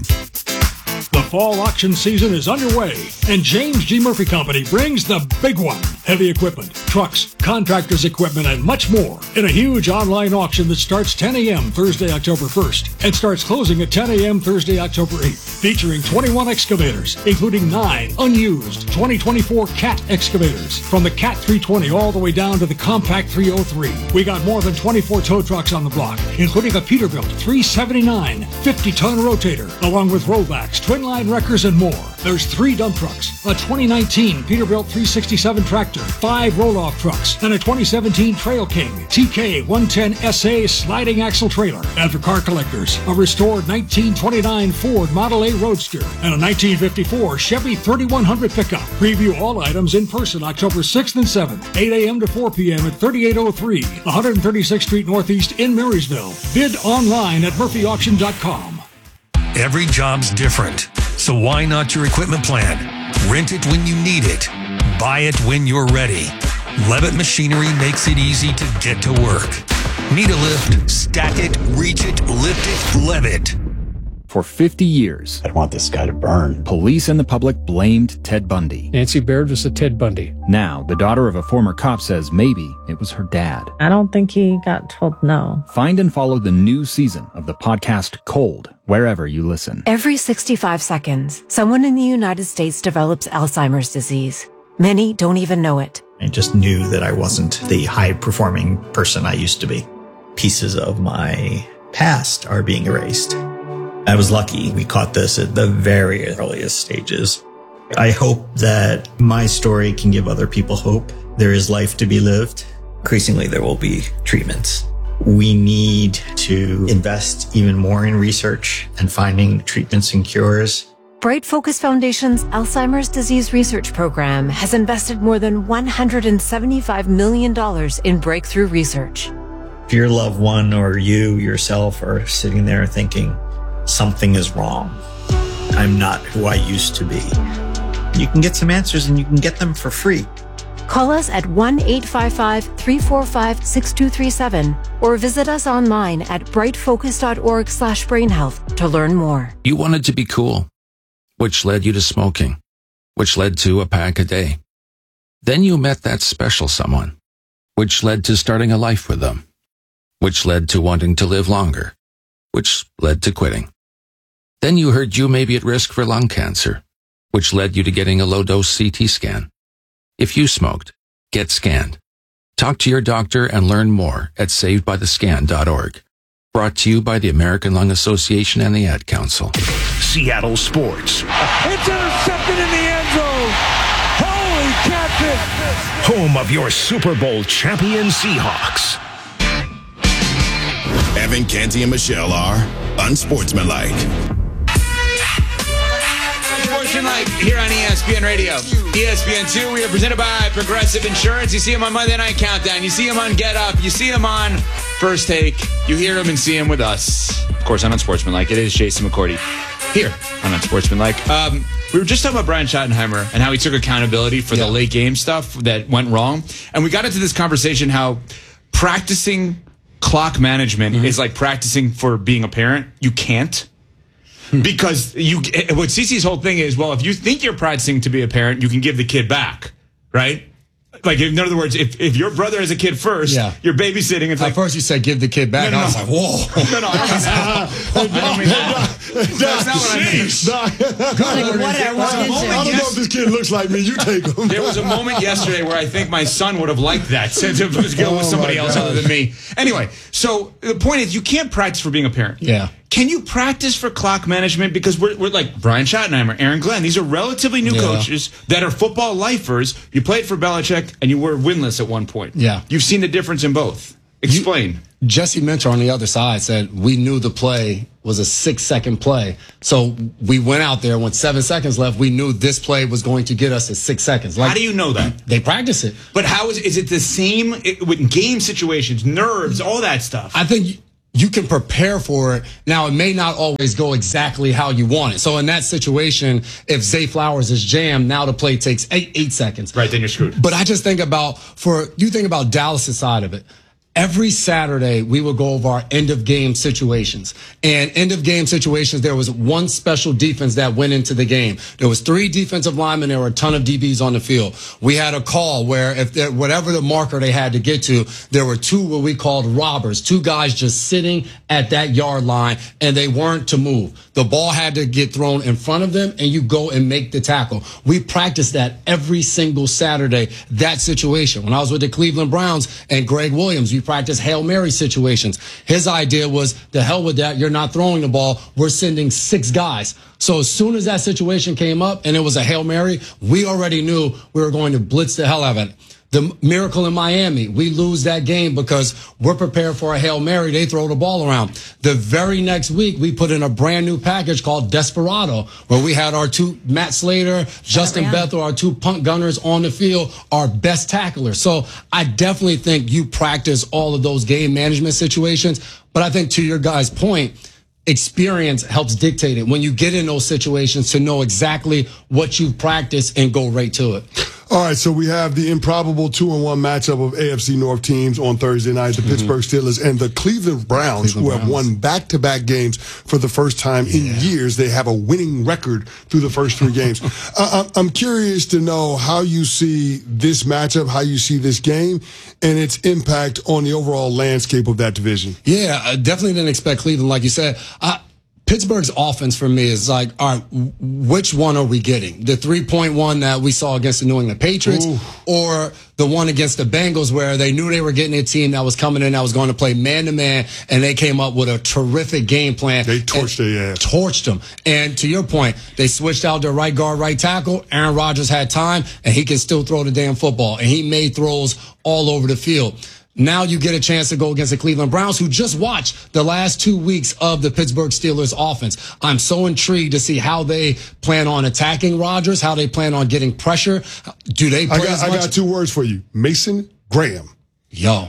The fall auction season is underway, and James G. Murphy Company brings the big one. Heavy equipment, trucks, contractors' equipment, and much more in a huge online auction that starts ten a.m. Thursday, October first, and starts closing at ten a.m. Thursday, October eighth, featuring twenty-one excavators, including nine unused twenty twenty-four Cat excavators, from the Cat three twenty all the way down to the Compact three oh three. We got more than twenty-four tow trucks on the block, including a Peterbilt three seventy-nine fifty-ton rotator, along with rollbacks, twin line wreckers, and more. There's three dump trucks, a twenty nineteen Peterbilt three sixty-seven tractor, five roll-off trucks, and a twenty seventeen Trail King T K one ten S A sliding axle trailer. And for car collectors, a restored nineteen twenty-nine Ford Model A Roadster and a nineteen fifty-four Chevy thirty-one hundred pickup. Preview all items in person October sixth and seventh, eight a.m. to four p.m. at thirty-eight oh three one thirty-sixth Street Northeast in Marysville. Bid online at murphy auction dot com. Every job's different, so why not your equipment plan? Rent it when you need it. Buy it when you're ready. Levitt Machinery makes it easy to get to work. Need a lift? Stack it, reach it, lift it, Levitt. For fifty years, I want this guy to burn. Police and the public blamed Ted Bundy. Nancy Baird was a Ted Bundy. Now, the daughter of a former cop says maybe it was her dad. I don't think he got told no. Find and follow the new season of the podcast Cold, wherever you listen. Every sixty-five seconds, someone in the United States develops Alzheimer's disease. Many don't even know it. I just knew that I wasn't the high-performing person I used to be. Pieces of my past are being erased. I was lucky we caught this at the very earliest stages. I hope that my story can give other people hope. There is life to be lived. Increasingly, there will be treatments. We need to invest even more in research and finding treatments and cures. Bright Focus Foundation's Alzheimer's Disease Research Program has invested more than one hundred seventy-five million dollars in breakthrough research. If your loved one or you yourself are sitting there thinking, something is wrong, I'm not who I used to be, you can get some answers and you can get them for free. Call us at one eight five five, three four five, six two three seven or visit us online at brightfocus.org slash brainhealth to learn more. You wanted to be cool, which led you to smoking, which led to a pack a day. Then you met that special someone, which led to starting a life with them, which led to wanting to live longer, which led to quitting. Then you heard you may be at risk for lung cancer, which led you to getting a low-dose C T scan. If you smoked, get scanned. Talk to your doctor and learn more at saved by the scan dot org. Brought to you by the American Lung Association and the Ad Council. Seattle Sports. It's intercepted in the end zone. Holy catfish. Home of your Super Bowl champion Seahawks. Evan, Canty, and Michelle are unsportsmanlike. Unsportsmanlike here on E S P N Radio. E S P N two, we are presented by Progressive Insurance. You see him on Monday Night Countdown. You see him on Get Up. You see him on First Take. You hear him and see him with us. Of course, on Unsportsmanlike, it is Jason McCourty here on Unsportsmanlike. Um, we were just talking about Brian Schottenheimer and how he took accountability for yeah. the late game stuff that went wrong. And we got into this conversation how practicing clock management mm-hmm. is like practicing for being a parent. You can't. Because you, what Cece's whole thing is, well, if you think you're practicing to be a parent, you can give the kid back, right? Like, in other words, if, if your brother has a kid first, yeah. you're babysitting. It's At like, first you said give the kid back. No, no, I was no. like, whoa. No, no, I don't mean that. I don't mean that. That's not what I mean. Like, what, there was a moment I don't know if this kid looks like me. You take him. There was a moment yesterday where I think my son would have liked that, to go with oh somebody else other than me. Anyway, so the point is, you can't practice for being a parent. Yeah. Can you practice for clock management? Because we're, we're like Brian Schottenheimer, Aaron Glenn. These are relatively new yeah. coaches that are football lifers. You played for Belichick, and you were winless at one point. Yeah. You've seen the difference in both. Explain. Jesse Minter on the other side said we knew the play was a six-second play. So we went out there, when seven seconds left, we knew this play was going to get us at six seconds. Like, how do you know that? They practice it. But how is, is it the same with game situations, nerves, all that stuff? I think you can prepare for it. Now, it may not always go exactly how you want it. So in that situation, if Zay Flowers is jammed, now the play takes eight, eight seconds. Right, then you're screwed. But I just think about, for you think about Dallas' side of it. Every Saturday, we would go over our end-of-game situations. And end-of-game situations, there was one special defense that went into the game. There was three defensive linemen. There were a ton of D Bs on the field. We had a call where, if there, whatever the marker they had to get to, there were two what we called robbers, two guys just sitting at that yard line, and they weren't to move. The ball had to get thrown in front of them, and you go and make the tackle. We practiced that every single Saturday, that situation. When I was with the Cleveland Browns and Greg Williams, we practice Hail Mary situations. His idea was, the hell with that, you're not throwing the ball, we're sending six guys. So as soon as that situation came up and it was a Hail Mary, we already knew we were going to blitz the hell out of it. The Miracle in Miami, we lose that game because we're prepared for a Hail Mary. They throw the ball around. The very next week, we put in a brand new package called Desperado, where we had our two, Matt Slater, Justin Bethel, our two punt gunners on the field, our best tacklers. So I definitely think you practice all of those game management situations. But I think, to your guys' point, experience helps dictate it when you get in those situations, to know exactly what you've practiced and go right to it. All right, so we have the improbable two and one matchup of A F C North teams on Thursday night, the mm-hmm. Pittsburgh Steelers and the Cleveland Browns, Cleveland who Browns. have won back-to-back games for the first time yeah. in years. They have a winning record through the first three games. uh, I'm curious to know how you see this matchup, how you see this game, and its impact on the overall landscape of that division. Yeah, I definitely didn't expect Cleveland, like you said. I, Pittsburgh's offense for me is like, all right, which one are we getting? The three-point one that we saw against the New England Patriots, Ooh. or the one against the Bengals where they knew they were getting a team that was coming in that was going to play man-to-man, and they came up with a terrific game plan. They torched their ass. Torched them. And to your point, they switched out their right guard, right tackle. Aaron Rodgers had time, and he can still throw the damn football. And he made throws all over the field. Now you get a chance to go against the Cleveland Browns, who just watched the last two weeks of the Pittsburgh Steelers offense. I'm so intrigued to see how they plan on attacking Rodgers, how they plan on getting pressure. Do they play I got, as much? I got two words for you. Mason Graham. Yo.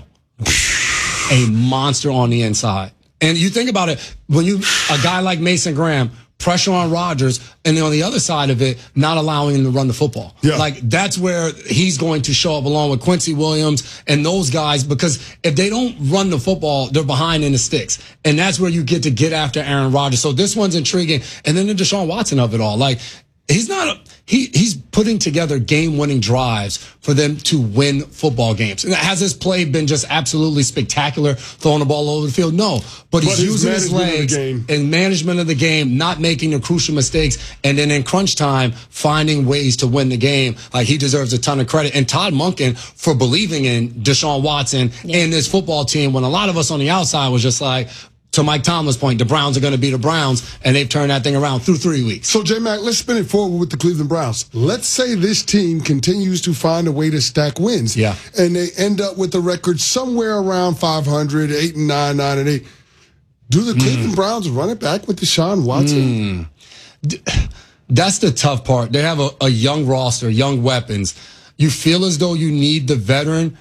A monster on the inside. And you think about it, when you, a guy like Mason Graham, pressure on Rodgers, and then on the other side of it, not allowing him to run the football. Yeah. Like, that's where he's going to show up along with Quincy Williams and those guys, because if they don't run the football, they're behind in the sticks. And that's where you get to get after Aaron Rodgers. So this one's intriguing. And then the Deshaun Watson of it all. Like, he's not a, he he's putting together game-winning drives for them to win football games. And has his play been just absolutely spectacular, throwing the ball over the field? No, but he's but using his legs and management of the game, not making the crucial mistakes, and then in crunch time finding ways to win the game. Like, he deserves a ton of credit. And Todd Monken for believing in Deshaun Watson yeah. and this football team, when a lot of us on the outside was just like, to Mike Tomlin's point, the Browns are going to be the Browns, and they've turned that thing around through three weeks. So, J-Mac, let's spin it forward with the Cleveland Browns. Let's say this team continues to find a way to stack wins. Yeah. And they end up with a record somewhere around five hundred, eight and nine, nine and eight. Do the Cleveland mm. Browns run it back with Deshaun Watson? Mm. That's the tough part. They have a, a young roster, young weapons. You feel as though you need the veteran,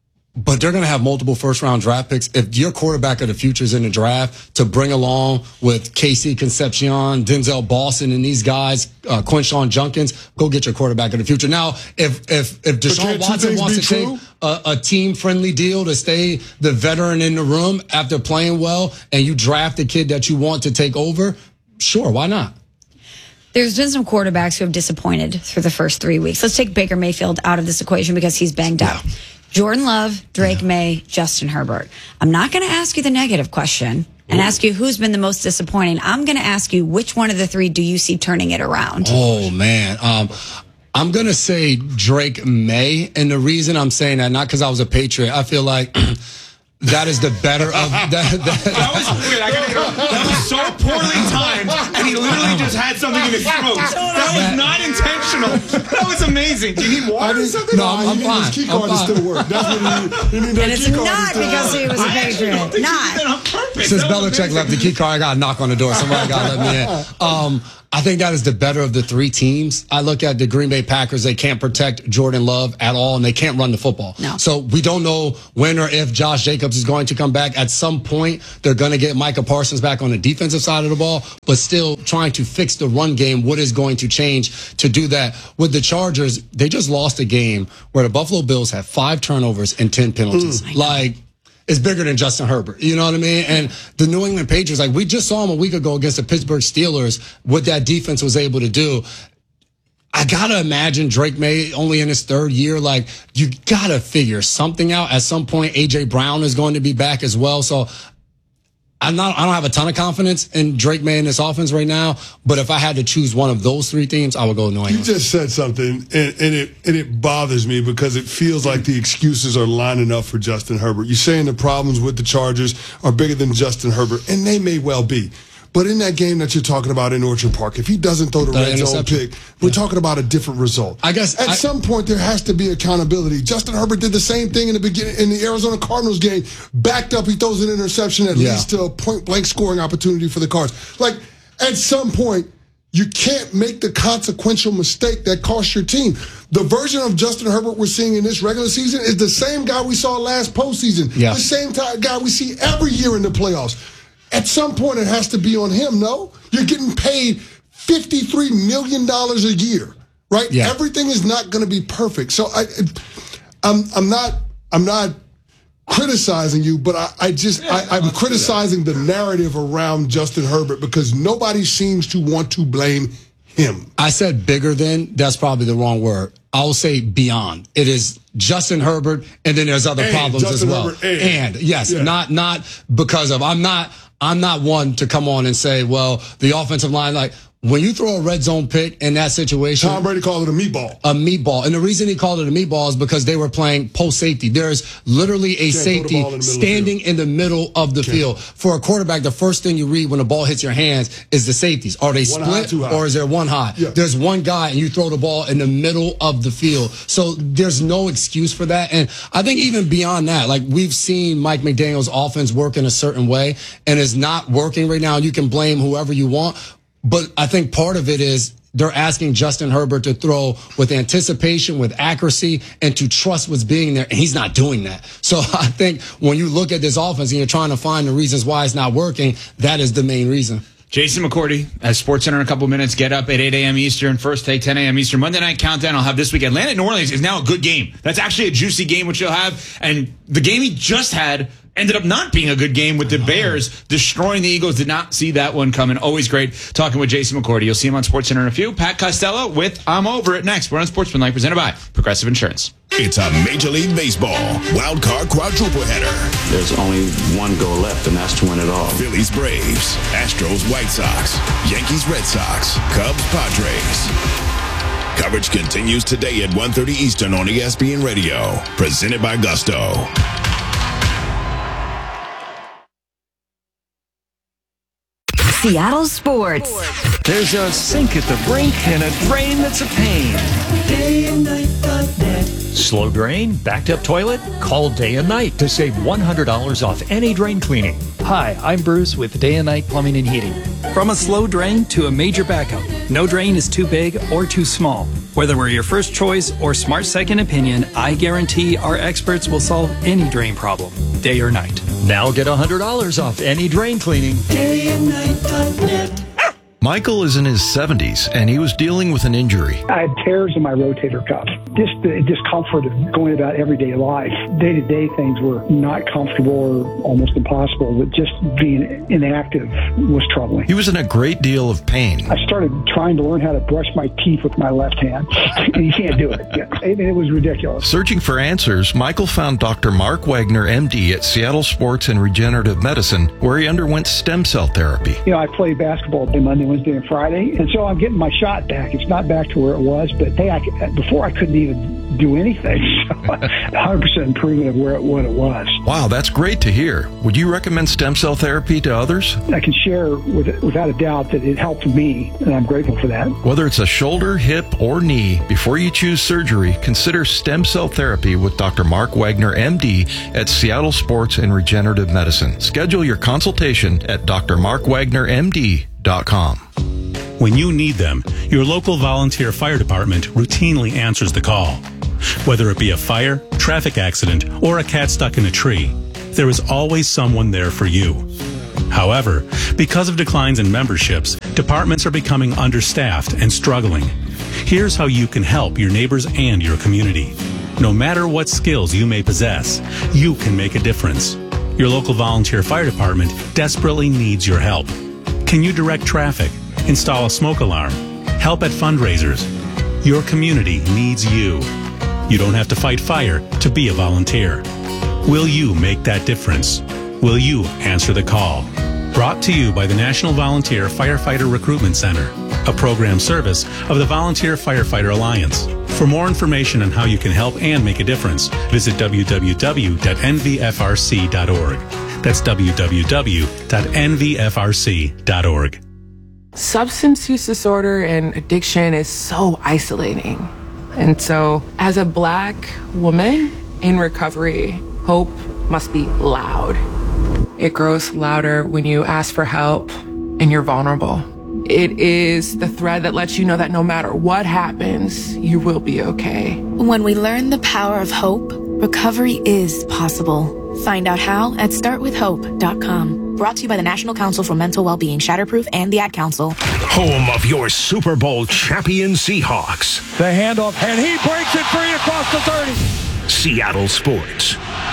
but they're going to have multiple first-round draft picks. If your quarterback of the future is in the draft, to bring along with Casey Concepcion, Denzel Boston, and these guys, uh, Quinshawn Junkins, go get your quarterback of the future. Now, if if if Deshaun Watson wants to true? take a, a team-friendly deal to stay the veteran in the room after playing well, and you draft a kid that you want to take over, sure, why not? There's been some quarterbacks who have disappointed through the first three weeks. Let's take Baker Mayfield out of this equation because he's banged up. Yeah. Jordan Love, Drake yeah. May, Justin Herbert. I'm not going to ask you the negative question and Ooh. ask you who's been the most disappointing. I'm going to ask you which one of the three do you see turning it around? Oh, man. Um, I'm going to say Drake May. And the reason I'm saying that, not because I was a Patriot, I feel like that is the better of that. That, that was weird. I gotta go. That was so poorly timed, and he literally just had something something in his throat. That was not intentional. That was amazing. Do you need water or something? No, I'm, I'm fine. His key I'm card to fine. still work. That's what you need. You need that And it's key card not to still because work. he was a Patriot. Not. On purpose. Since That was Belichick amazing. left the key card, I got to knock on the door. Somebody got to let me in. Um, I think that is the better of the three teams. I look at the Green Bay Packers. They can't protect Jordan Love at all, and they can't run the football. No. So we don't know when or if Josh Jacobs is going to come back. At some point, they're going to get Micah Parsons back on the defensive side of the ball, but still trying to fix the run game. What is going to change to do that? With the Chargers, they just lost a game where the Buffalo Bills had five turnovers and ten penalties. Mm. Like, it's bigger than Justin Herbert. You know what I mean? And the New England Patriots, like we just saw him a week ago against the Pittsburgh Steelers, what that defense was able to do. I gotta imagine Drake May only in his third year. Like, you gotta figure something out. At some point, A J Brown is going to be back as well. So I'm not, I don't have a ton of confidence in Drake May in this offense right now, but if I had to choose one of those three teams, I would go New England. You just said something, and, and it and it bothers me because it feels like the excuses are lining up for Justin Herbert. You're saying the problems with the Chargers are bigger than Justin Herbert, and they may well be. But in that game that you're talking about in Orchard Park, if he doesn't throw the, The red zone interception. pick, we're talking about a different result. I guess At I- some point there has to be accountability. Justin Herbert did the same thing in the beginning in the Arizona Cardinals game. Backed up, he throws an interception that Yeah. leads to a point blank scoring opportunity for the Cards. Like, at some point, you can't make the consequential mistake that costs your team. The version of Justin Herbert we're seeing in this regular season is the same guy we saw last postseason. Yeah. The same ty- guy we see every year in the playoffs. At some point, it has to be on him, no? You're getting paid fifty-three million dollars a year, right? Yeah. Everything is not going to be perfect. So I, I'm, I'm not, I'm not criticizing you, but I, I just, I, I'm criticizing the narrative around Justin Herbert because nobody seems to want to blame him. I said bigger than, that's probably the wrong word. I'll say beyond. It is Justin Herbert, and then there's other And problems Justin as well. Herbert and. and yes, Yeah. not not because of, I'm not I'm not one to come on and say, well, the offensive line, like when you throw a red zone pick in that situation, Tom Brady called it a meatball. a meatball. And the reason he called it a meatball is because they were playing post safety. There's literally a Can't throw the safety ball in the middle of the standing in the middle of the field. For a quarterback, the first thing you read when the ball hits your hands is the safeties. Are they One high, split two high. or is there one high? Yeah. There's one guy and you throw the ball in the middle of the field. So there's no excuse for that. And I think even beyond that, like we've seen Mike McDaniel's offense work in a certain way and it's not working right now. You can blame whoever you want. But I think part of it is they're asking Justin Herbert to throw with anticipation, with accuracy, and to trust what's being there. And he's not doing that. So I think when you look at this offense and you're trying to find the reasons why it's not working, that is the main reason. Jason McCourty at SportsCenter in a couple minutes. Get up at eight a.m. Eastern. First take, ten a.m. Eastern. Monday Night Countdown I'll have this week. Atlanta, New Orleans is now a good game. That's actually a juicy game, which you'll have. And the game he just had ended up not being a good game with the Bears destroying the Eagles. Did not see that one coming. Always great talking with Jason McCourty. You'll see him on SportsCenter in a few. Pat Costello with I'm Over It next. We're on Sportsmanlike, presented by Progressive Insurance. It's a Major League Baseball wild card quadruple header. There's only one goal left, and that's to win it all. Phillies, Braves, Astros, White Sox, Yankees, Red Sox, Cubs, Padres. Coverage continues today at one thirty Eastern on E S P N Radio. Presented by Gusto. Seattle Sports. There's a sink at the brink and a drain that's a pain. Day and night dot net. Slow drain? Backed up toilet? Call Day and Night to save one hundred dollars off any drain cleaning. Hi, I'm Bruce with Day and Night Plumbing and Heating. From a slow drain to a major backup, no drain is too big or too small. Whether we're your first choice or smart second opinion, I guarantee our experts will solve any drain problem, day or night. Now get one hundred dollars off any drain cleaning. Day and night dot net. Michael is in his seventies, and he was dealing with an injury. I had tears in my rotator cuff. Just the discomfort of going about everyday life. Day-to-day things were not comfortable or almost impossible, but just being inactive was troubling. He was in a great deal of pain. I started trying to learn how to brush my teeth with my left hand, and you can't do it. I mean, it was ridiculous. Searching for answers, Michael found Doctor Mark Wagner, M D, at Seattle Sports and Regenerative Medicine, where he underwent stem cell therapy. You know, I played basketball Monday, Wednesday, Wednesday and Friday. And so I'm getting my shot back. It's not back to where it was, but hey, I, before I couldn't even do anything. So one hundred percent improvement of where it, what it was. Wow, that's great to hear. Would you recommend stem cell therapy to others? I can share with, without a doubt that it helped me, and I'm grateful for that. Whether it's a shoulder, hip, or knee, before you choose surgery, consider stem cell therapy with Doctor Mark Wagner, M D, at Seattle Sports and Regenerative Medicine. Schedule your consultation at d r mark wagner m d dot com. When you need them, your local volunteer fire department routinely answers the call. Whether it be a fire, traffic accident, or a cat stuck in a tree, there is always someone there for you. However, because of declines in memberships, departments are becoming understaffed and struggling. Here's how you can help your neighbors and your community. No matter what skills you may possess, you can make a difference. Your local volunteer fire department desperately needs your help. Can you direct traffic, install a smoke alarm, help at fundraisers? Your community needs you. You don't have to fight fire to be a volunteer. Will you make that difference? Will you answer the call? Brought to you by the National Volunteer Firefighter Recruitment Center, a program service of the Volunteer Firefighter Alliance. For more information on how you can help and make a difference, visit w w w dot n v f r c dot org. That's w w w dot n v f r c dot org. Substance use disorder and addiction is so isolating. And so, as a Black woman in recovery, hope must be loud. It grows louder when you ask for help and you're vulnerable. It is the thread that lets you know that no matter what happens, you will be okay. When we learn the power of hope, recovery is possible. Find out how at start with hope dot com. Brought to you by the National Council for Mental Wellbeing, Shatterproof, and the Ad Council. Home of your Super Bowl champion Seahawks. The handoff, and he breaks it free across the thirty. Seattle Sports.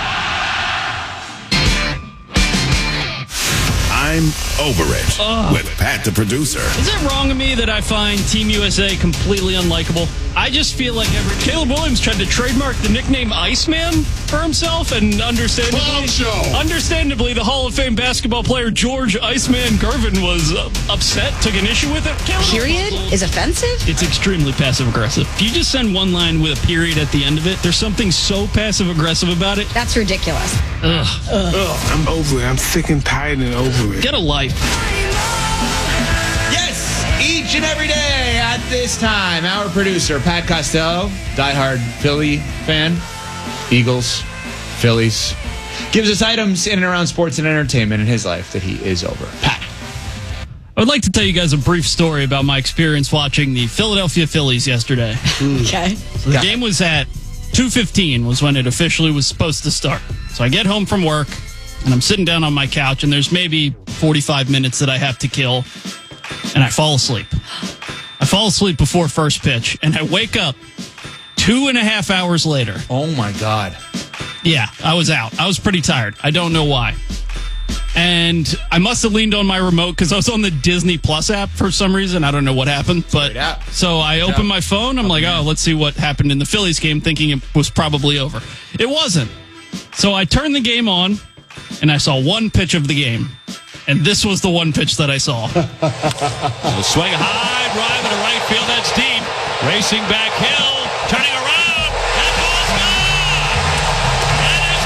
I'm over it Ugh. with Pat the producer. Is it wrong of me that I find Team U S A completely unlikable? I just feel like every Caleb Williams tried to trademark the nickname Iceman for himself, and understandably, understandably, the Hall of Fame basketball player George Iceman Gervin was uh, upset, took an issue with it. Caleb Period is offensive? It's extremely passive aggressive. If you just send one line with a period at the end of it, there's something so passive aggressive about it. That's ridiculous. Ugh. Ugh. Ugh. I'm over it. I'm sick and tired and over it. Get a life. Yes, each and every day at this time, our producer, Pat Costello, diehard Philly fan, Eagles, Phillies, gives us items in and around sports and entertainment in his life that he is over. Pat. I would like to tell you guys a brief story about my experience watching the Philadelphia Phillies yesterday. Okay. So the game was at two fifteen was when it officially was supposed to start. So I get home from work, and I'm sitting down on my couch, and there's maybe forty-five minutes that I have to kill, and I fall asleep. I fall asleep before first pitch, and I wake up two and a half hours later. Oh, my God. Yeah, I was out. I was pretty tired. I don't know why. And I must have leaned on my remote because I was on the Disney Plus app for some reason. I don't know what happened. But so I opened my phone. I'm like, oh, let's see what happened in the Phillies game, thinking it was probably over. It wasn't. So I turned the game on, and I saw one pitch of the game. And this was the one pitch that I saw. A swing high, drive into right field. That's deep. Racing back Hill. Turning around. That ball's gone. That is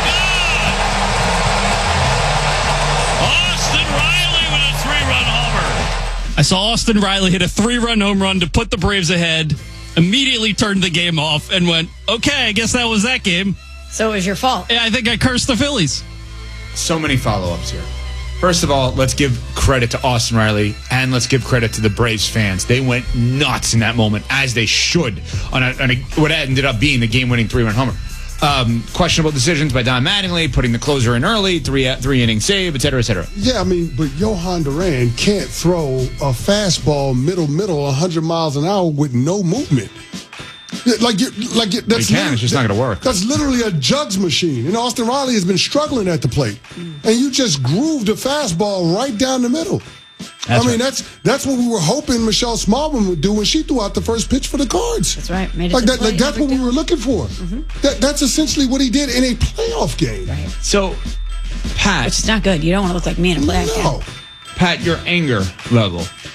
gone. Austin Riley with a three-run homer. I saw Austin Riley hit a three-run home run to put the Braves ahead, immediately turned the game off, and went, okay, I guess that was that game. So it was your fault. Yeah, I think I cursed the Phillies. So many follow-ups here. First of all, let's give credit to Austin Riley, and let's give credit to the Braves fans. They went nuts in that moment, as they should, on, a, on a, what ended up being the game-winning three-run homer. Um, questionable decisions by Don Mattingly, putting the closer in early, three three inning save, et cetera, et cetera. Yeah, I mean, but Johan Duran can't throw a fastball middle middle one hundred miles an hour with no movement. Like, you, like you, that's he can. It's just not going to work. That's literally a jugs machine. And Austin Riley has been struggling at the plate, and you just grooved a fastball right down the middle. That's I mean, right. that's that's what we were hoping Michelle Smallman would do when she threw out the first pitch for the Cards. That's right. Made it like that, play, like that's what we were looking for. Mm-hmm. That, that's essentially what he did in a playoff game. Right. So, Pat, which is not good. You don't want to look like me in a playoff no. game. Pat, your anger level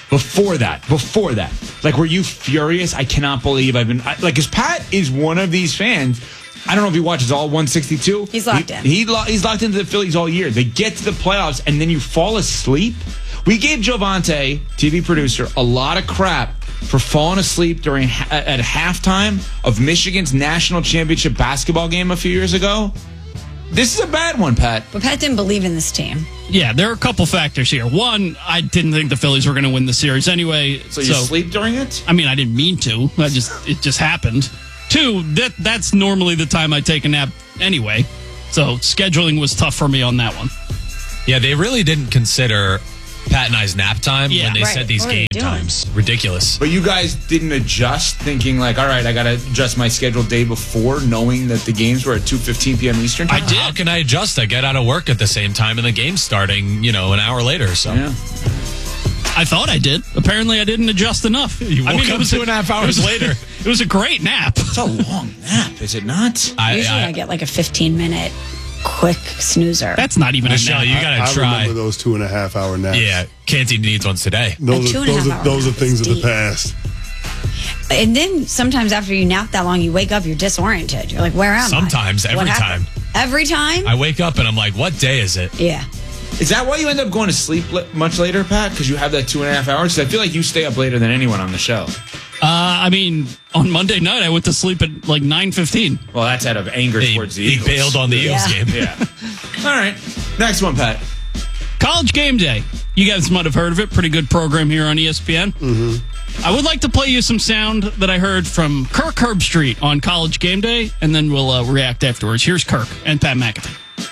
Before that, before that, like, were you furious? I cannot believe I've been I, like, because Pat is one of these fans. I don't know if he watches all one sixty-two. He's locked he, in. He lo- he's locked into the Phillies all year. They get to the playoffs and then you fall asleep. We gave Jovante, T V producer, a lot of crap for falling asleep during ha- at halftime of Michigan's national championship basketball game a few years ago. This is a bad one, Pat. But Pat didn't believe in this team. Yeah, there are a couple factors here. One, I didn't think the Phillies were going to win the series anyway. So you sleep during it? I mean, I didn't mean to. I just it just happened. Two, that that's normally the time I take a nap anyway. So scheduling was tough for me on that one. Yeah, they really didn't consider Pat and I's nap time Yeah. when they Right. set these What are game they doing? times. Ridiculous. But you guys didn't adjust, thinking like, all right, I got to adjust my schedule day before, knowing that the games were at two fifteen p.m. Eastern time? I did. How can I adjust? I get out of work at the same time and the game's starting, you know, an hour later. So. Yeah. I thought I did. Apparently, I didn't adjust enough. You woke I mean, up it was two and a half hours it was- later. It was a great nap. It's a long nap, is it not? I, Usually I, I, get like a fifteen minute quick snoozer. That's not even Michelle, a nap. you got I to try. remember those two and a half hour naps. Yeah, Canty needs ones today. Those two are, and a those half are, hour those are nap things is of the deep. past. And then sometimes after you nap that long, you wake up, you're disoriented. You're like, where am Sometimes, I? every What happened? time. Every time? I wake up and I'm like, what day is it? Yeah. Is that why you end up going to sleep li- much later, Pat? Because you have that two and a half hours? 'Cause I feel like you stay up later than anyone on the show. Uh, I mean, on Monday night, I went to sleep at like nine fifteen. Well, that's out of anger He, towards the he Eagles. bailed on the Yeah. Eagles game. Yeah. All right. Next one, Pat. College Game Day. You guys might have heard of it. Pretty good program here on E S P N. Mm-hmm. I would like to play you some sound that I heard from Kirk Herbstreit on College Game Day, and then we'll uh, react afterwards. Here's Kirk and Pat McAfee.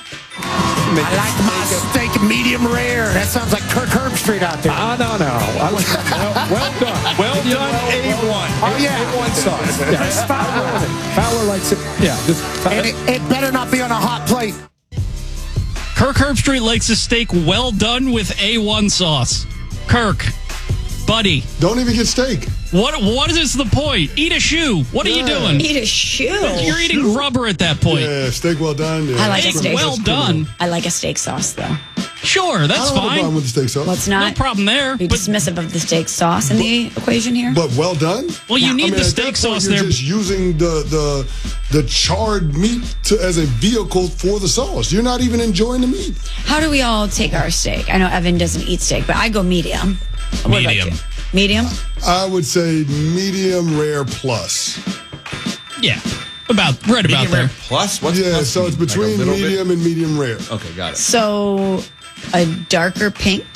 I like my steak medium rare. That sounds like Kirk Herbstreit out there. Ah, no, no. I was, well, well done. Well done, A one. Oh, yeah. A one sauce. Yeah. Chris Fowler. Fowler likes it. Yeah. Just, and it, it better not be on a hot plate. Kirk Herbstreit likes his steak well done with A one sauce. Kirk, buddy. Don't even get steak. What What is the point? Eat a shoe. What are you Yeah. doing? Eat a shoe. You're eating rubber at that point. Yeah, steak well done. Yeah. I like a Steak steak. well done. I like a steak sauce, though. Sure, I that's don't have a fine. problem with the steak sauce. Let's No not problem there. be But, dismissive of the steak sauce in the equation here. But well done. well, you Yeah. need I mean, the at steak that point, sauce you're there. just using the the the charred meat to, as a vehicle for the sauce. You're not even enjoying the meat. How do we all take our steak? I know Evan doesn't eat steak, but I go medium. What about Medium. you? Medium? I would say medium rare plus. Yeah, about right about Medium there. rare plus? What's Yeah, plus so mean? it's Like a between little bit? medium and medium rare. Okay, got it. So a darker pink.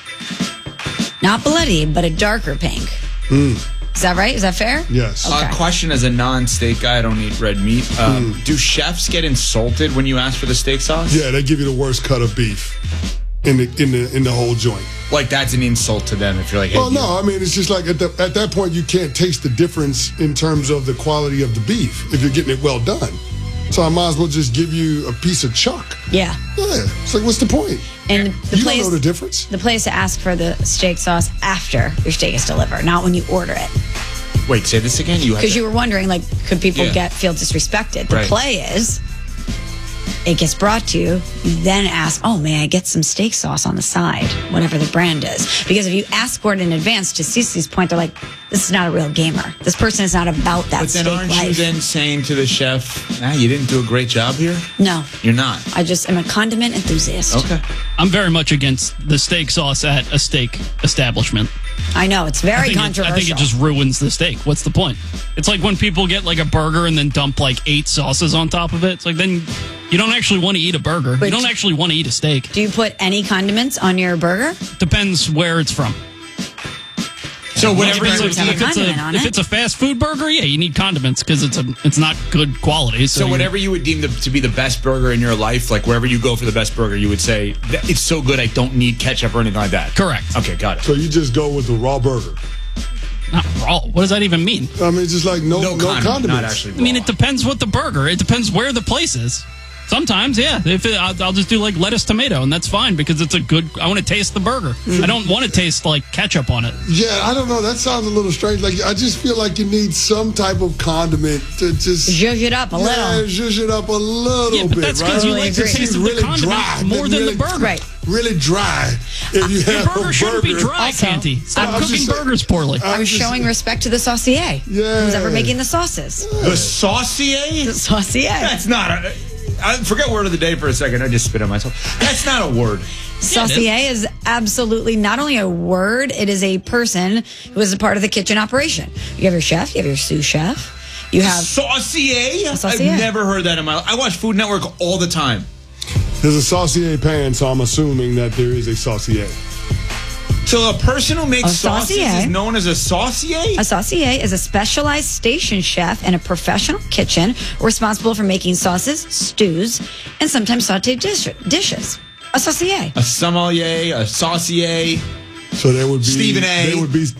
Not bloody, but a darker pink. Is that right? Is that fair? Yes. Okay. Uh, question as a non-steak guy, I don't eat red meat. Um, Do chefs get insulted when you ask for the steak sauce? Yeah, they give you the worst cut of beef in the in the in the whole joint. Like, that's an insult to them if you're like, hey, Well, you- no, I mean it's just like at the, at that point you can't taste the difference in terms of the quality of the beef if you're getting it well done. So I might as well just give you a piece of chuck. Yeah. Yeah, it's like what's the point? And the You place don't know the difference. the place to ask for the steak sauce after your steak is delivered, not when you order it. Wait, say this again? You have Because to- you were wondering, like, could people Yeah. get feel disrespected? The Right. play is it gets brought to you. You then ask, "Oh, may I get some steak sauce on the side, whatever the brand is?" Because if you ask for it in advance, to Cece's point, they're like, "This is not a real gamer. This person is not about that But then steak aren't you life." then saying to the chef, ah, you didn't do a great job here? No, You're not. I just am a condiment enthusiast. Okay. I'm very much against the steak sauce at a steak establishment. I know it's I very think it- controversial. I think it just ruins the steak. What's the point? It's like when people get like a burger and then dump like eight sauces on top of it. It's like then you don't actually want to eat a burger. But you don't actually want to eat a steak. Do you put any condiments on your burger? Depends where it's from. So If whatever it's, you a, would have a if, it's condiment a, on if it. it's a fast food burger, yeah, you need condiments because it's a it's not good quality. So, So you- whatever you would deem the, to be the best burger in your life, like wherever you go for the best burger, you would say, "That- it's so good I don't need ketchup or anything like that. Correct. Okay, got it. So you just go with the raw burger. Not raw. What does that even mean? I mean, it's just like no No, no, condiment, condiments. not actually I mean, raw. it depends what the burger. It depends where the place is. Sometimes, yeah. If it, I'll, I'll just do like lettuce, tomato, and that's fine because it's a good. I want to taste the burger. I don't want to taste like ketchup on it. Yeah, I don't know. That sounds a little strange. Like I just feel like you need some type of condiment to just Zhuzh it up a yeah, little. zhuzh it up a little Yeah, but bit, that's right? because you Totally like the agree. taste of Really the condiment dry. more than Really- the burger. Right. really dry if you have Your burger a shouldn't be burger. dry, Also, Canty. Stop I was cooking just saying- burgers poorly. I was showing respect to the saucier. Yeah. Who's ever making the sauces? The saucier? The saucier. That's not a. I forget word of the day for a second. I just spit on myself. That's not a word. Saucier is absolutely not only a word, it is a person who is a part of the kitchen operation. You have your chef, you have your sous chef, you have saucier. Saucier. I've never heard that in my life. I watch Food Network all the time. There's a saucier pan, so I'm assuming that there is a saucier. So a person who makes A sauces saucier. is known as a saucier? A saucier is a specialized station chef in a professional kitchen responsible for making sauces, stews, and sometimes sauteed dish- dishes. A saucier. A sommelier, a saucier. So there would be Stephen A. There would be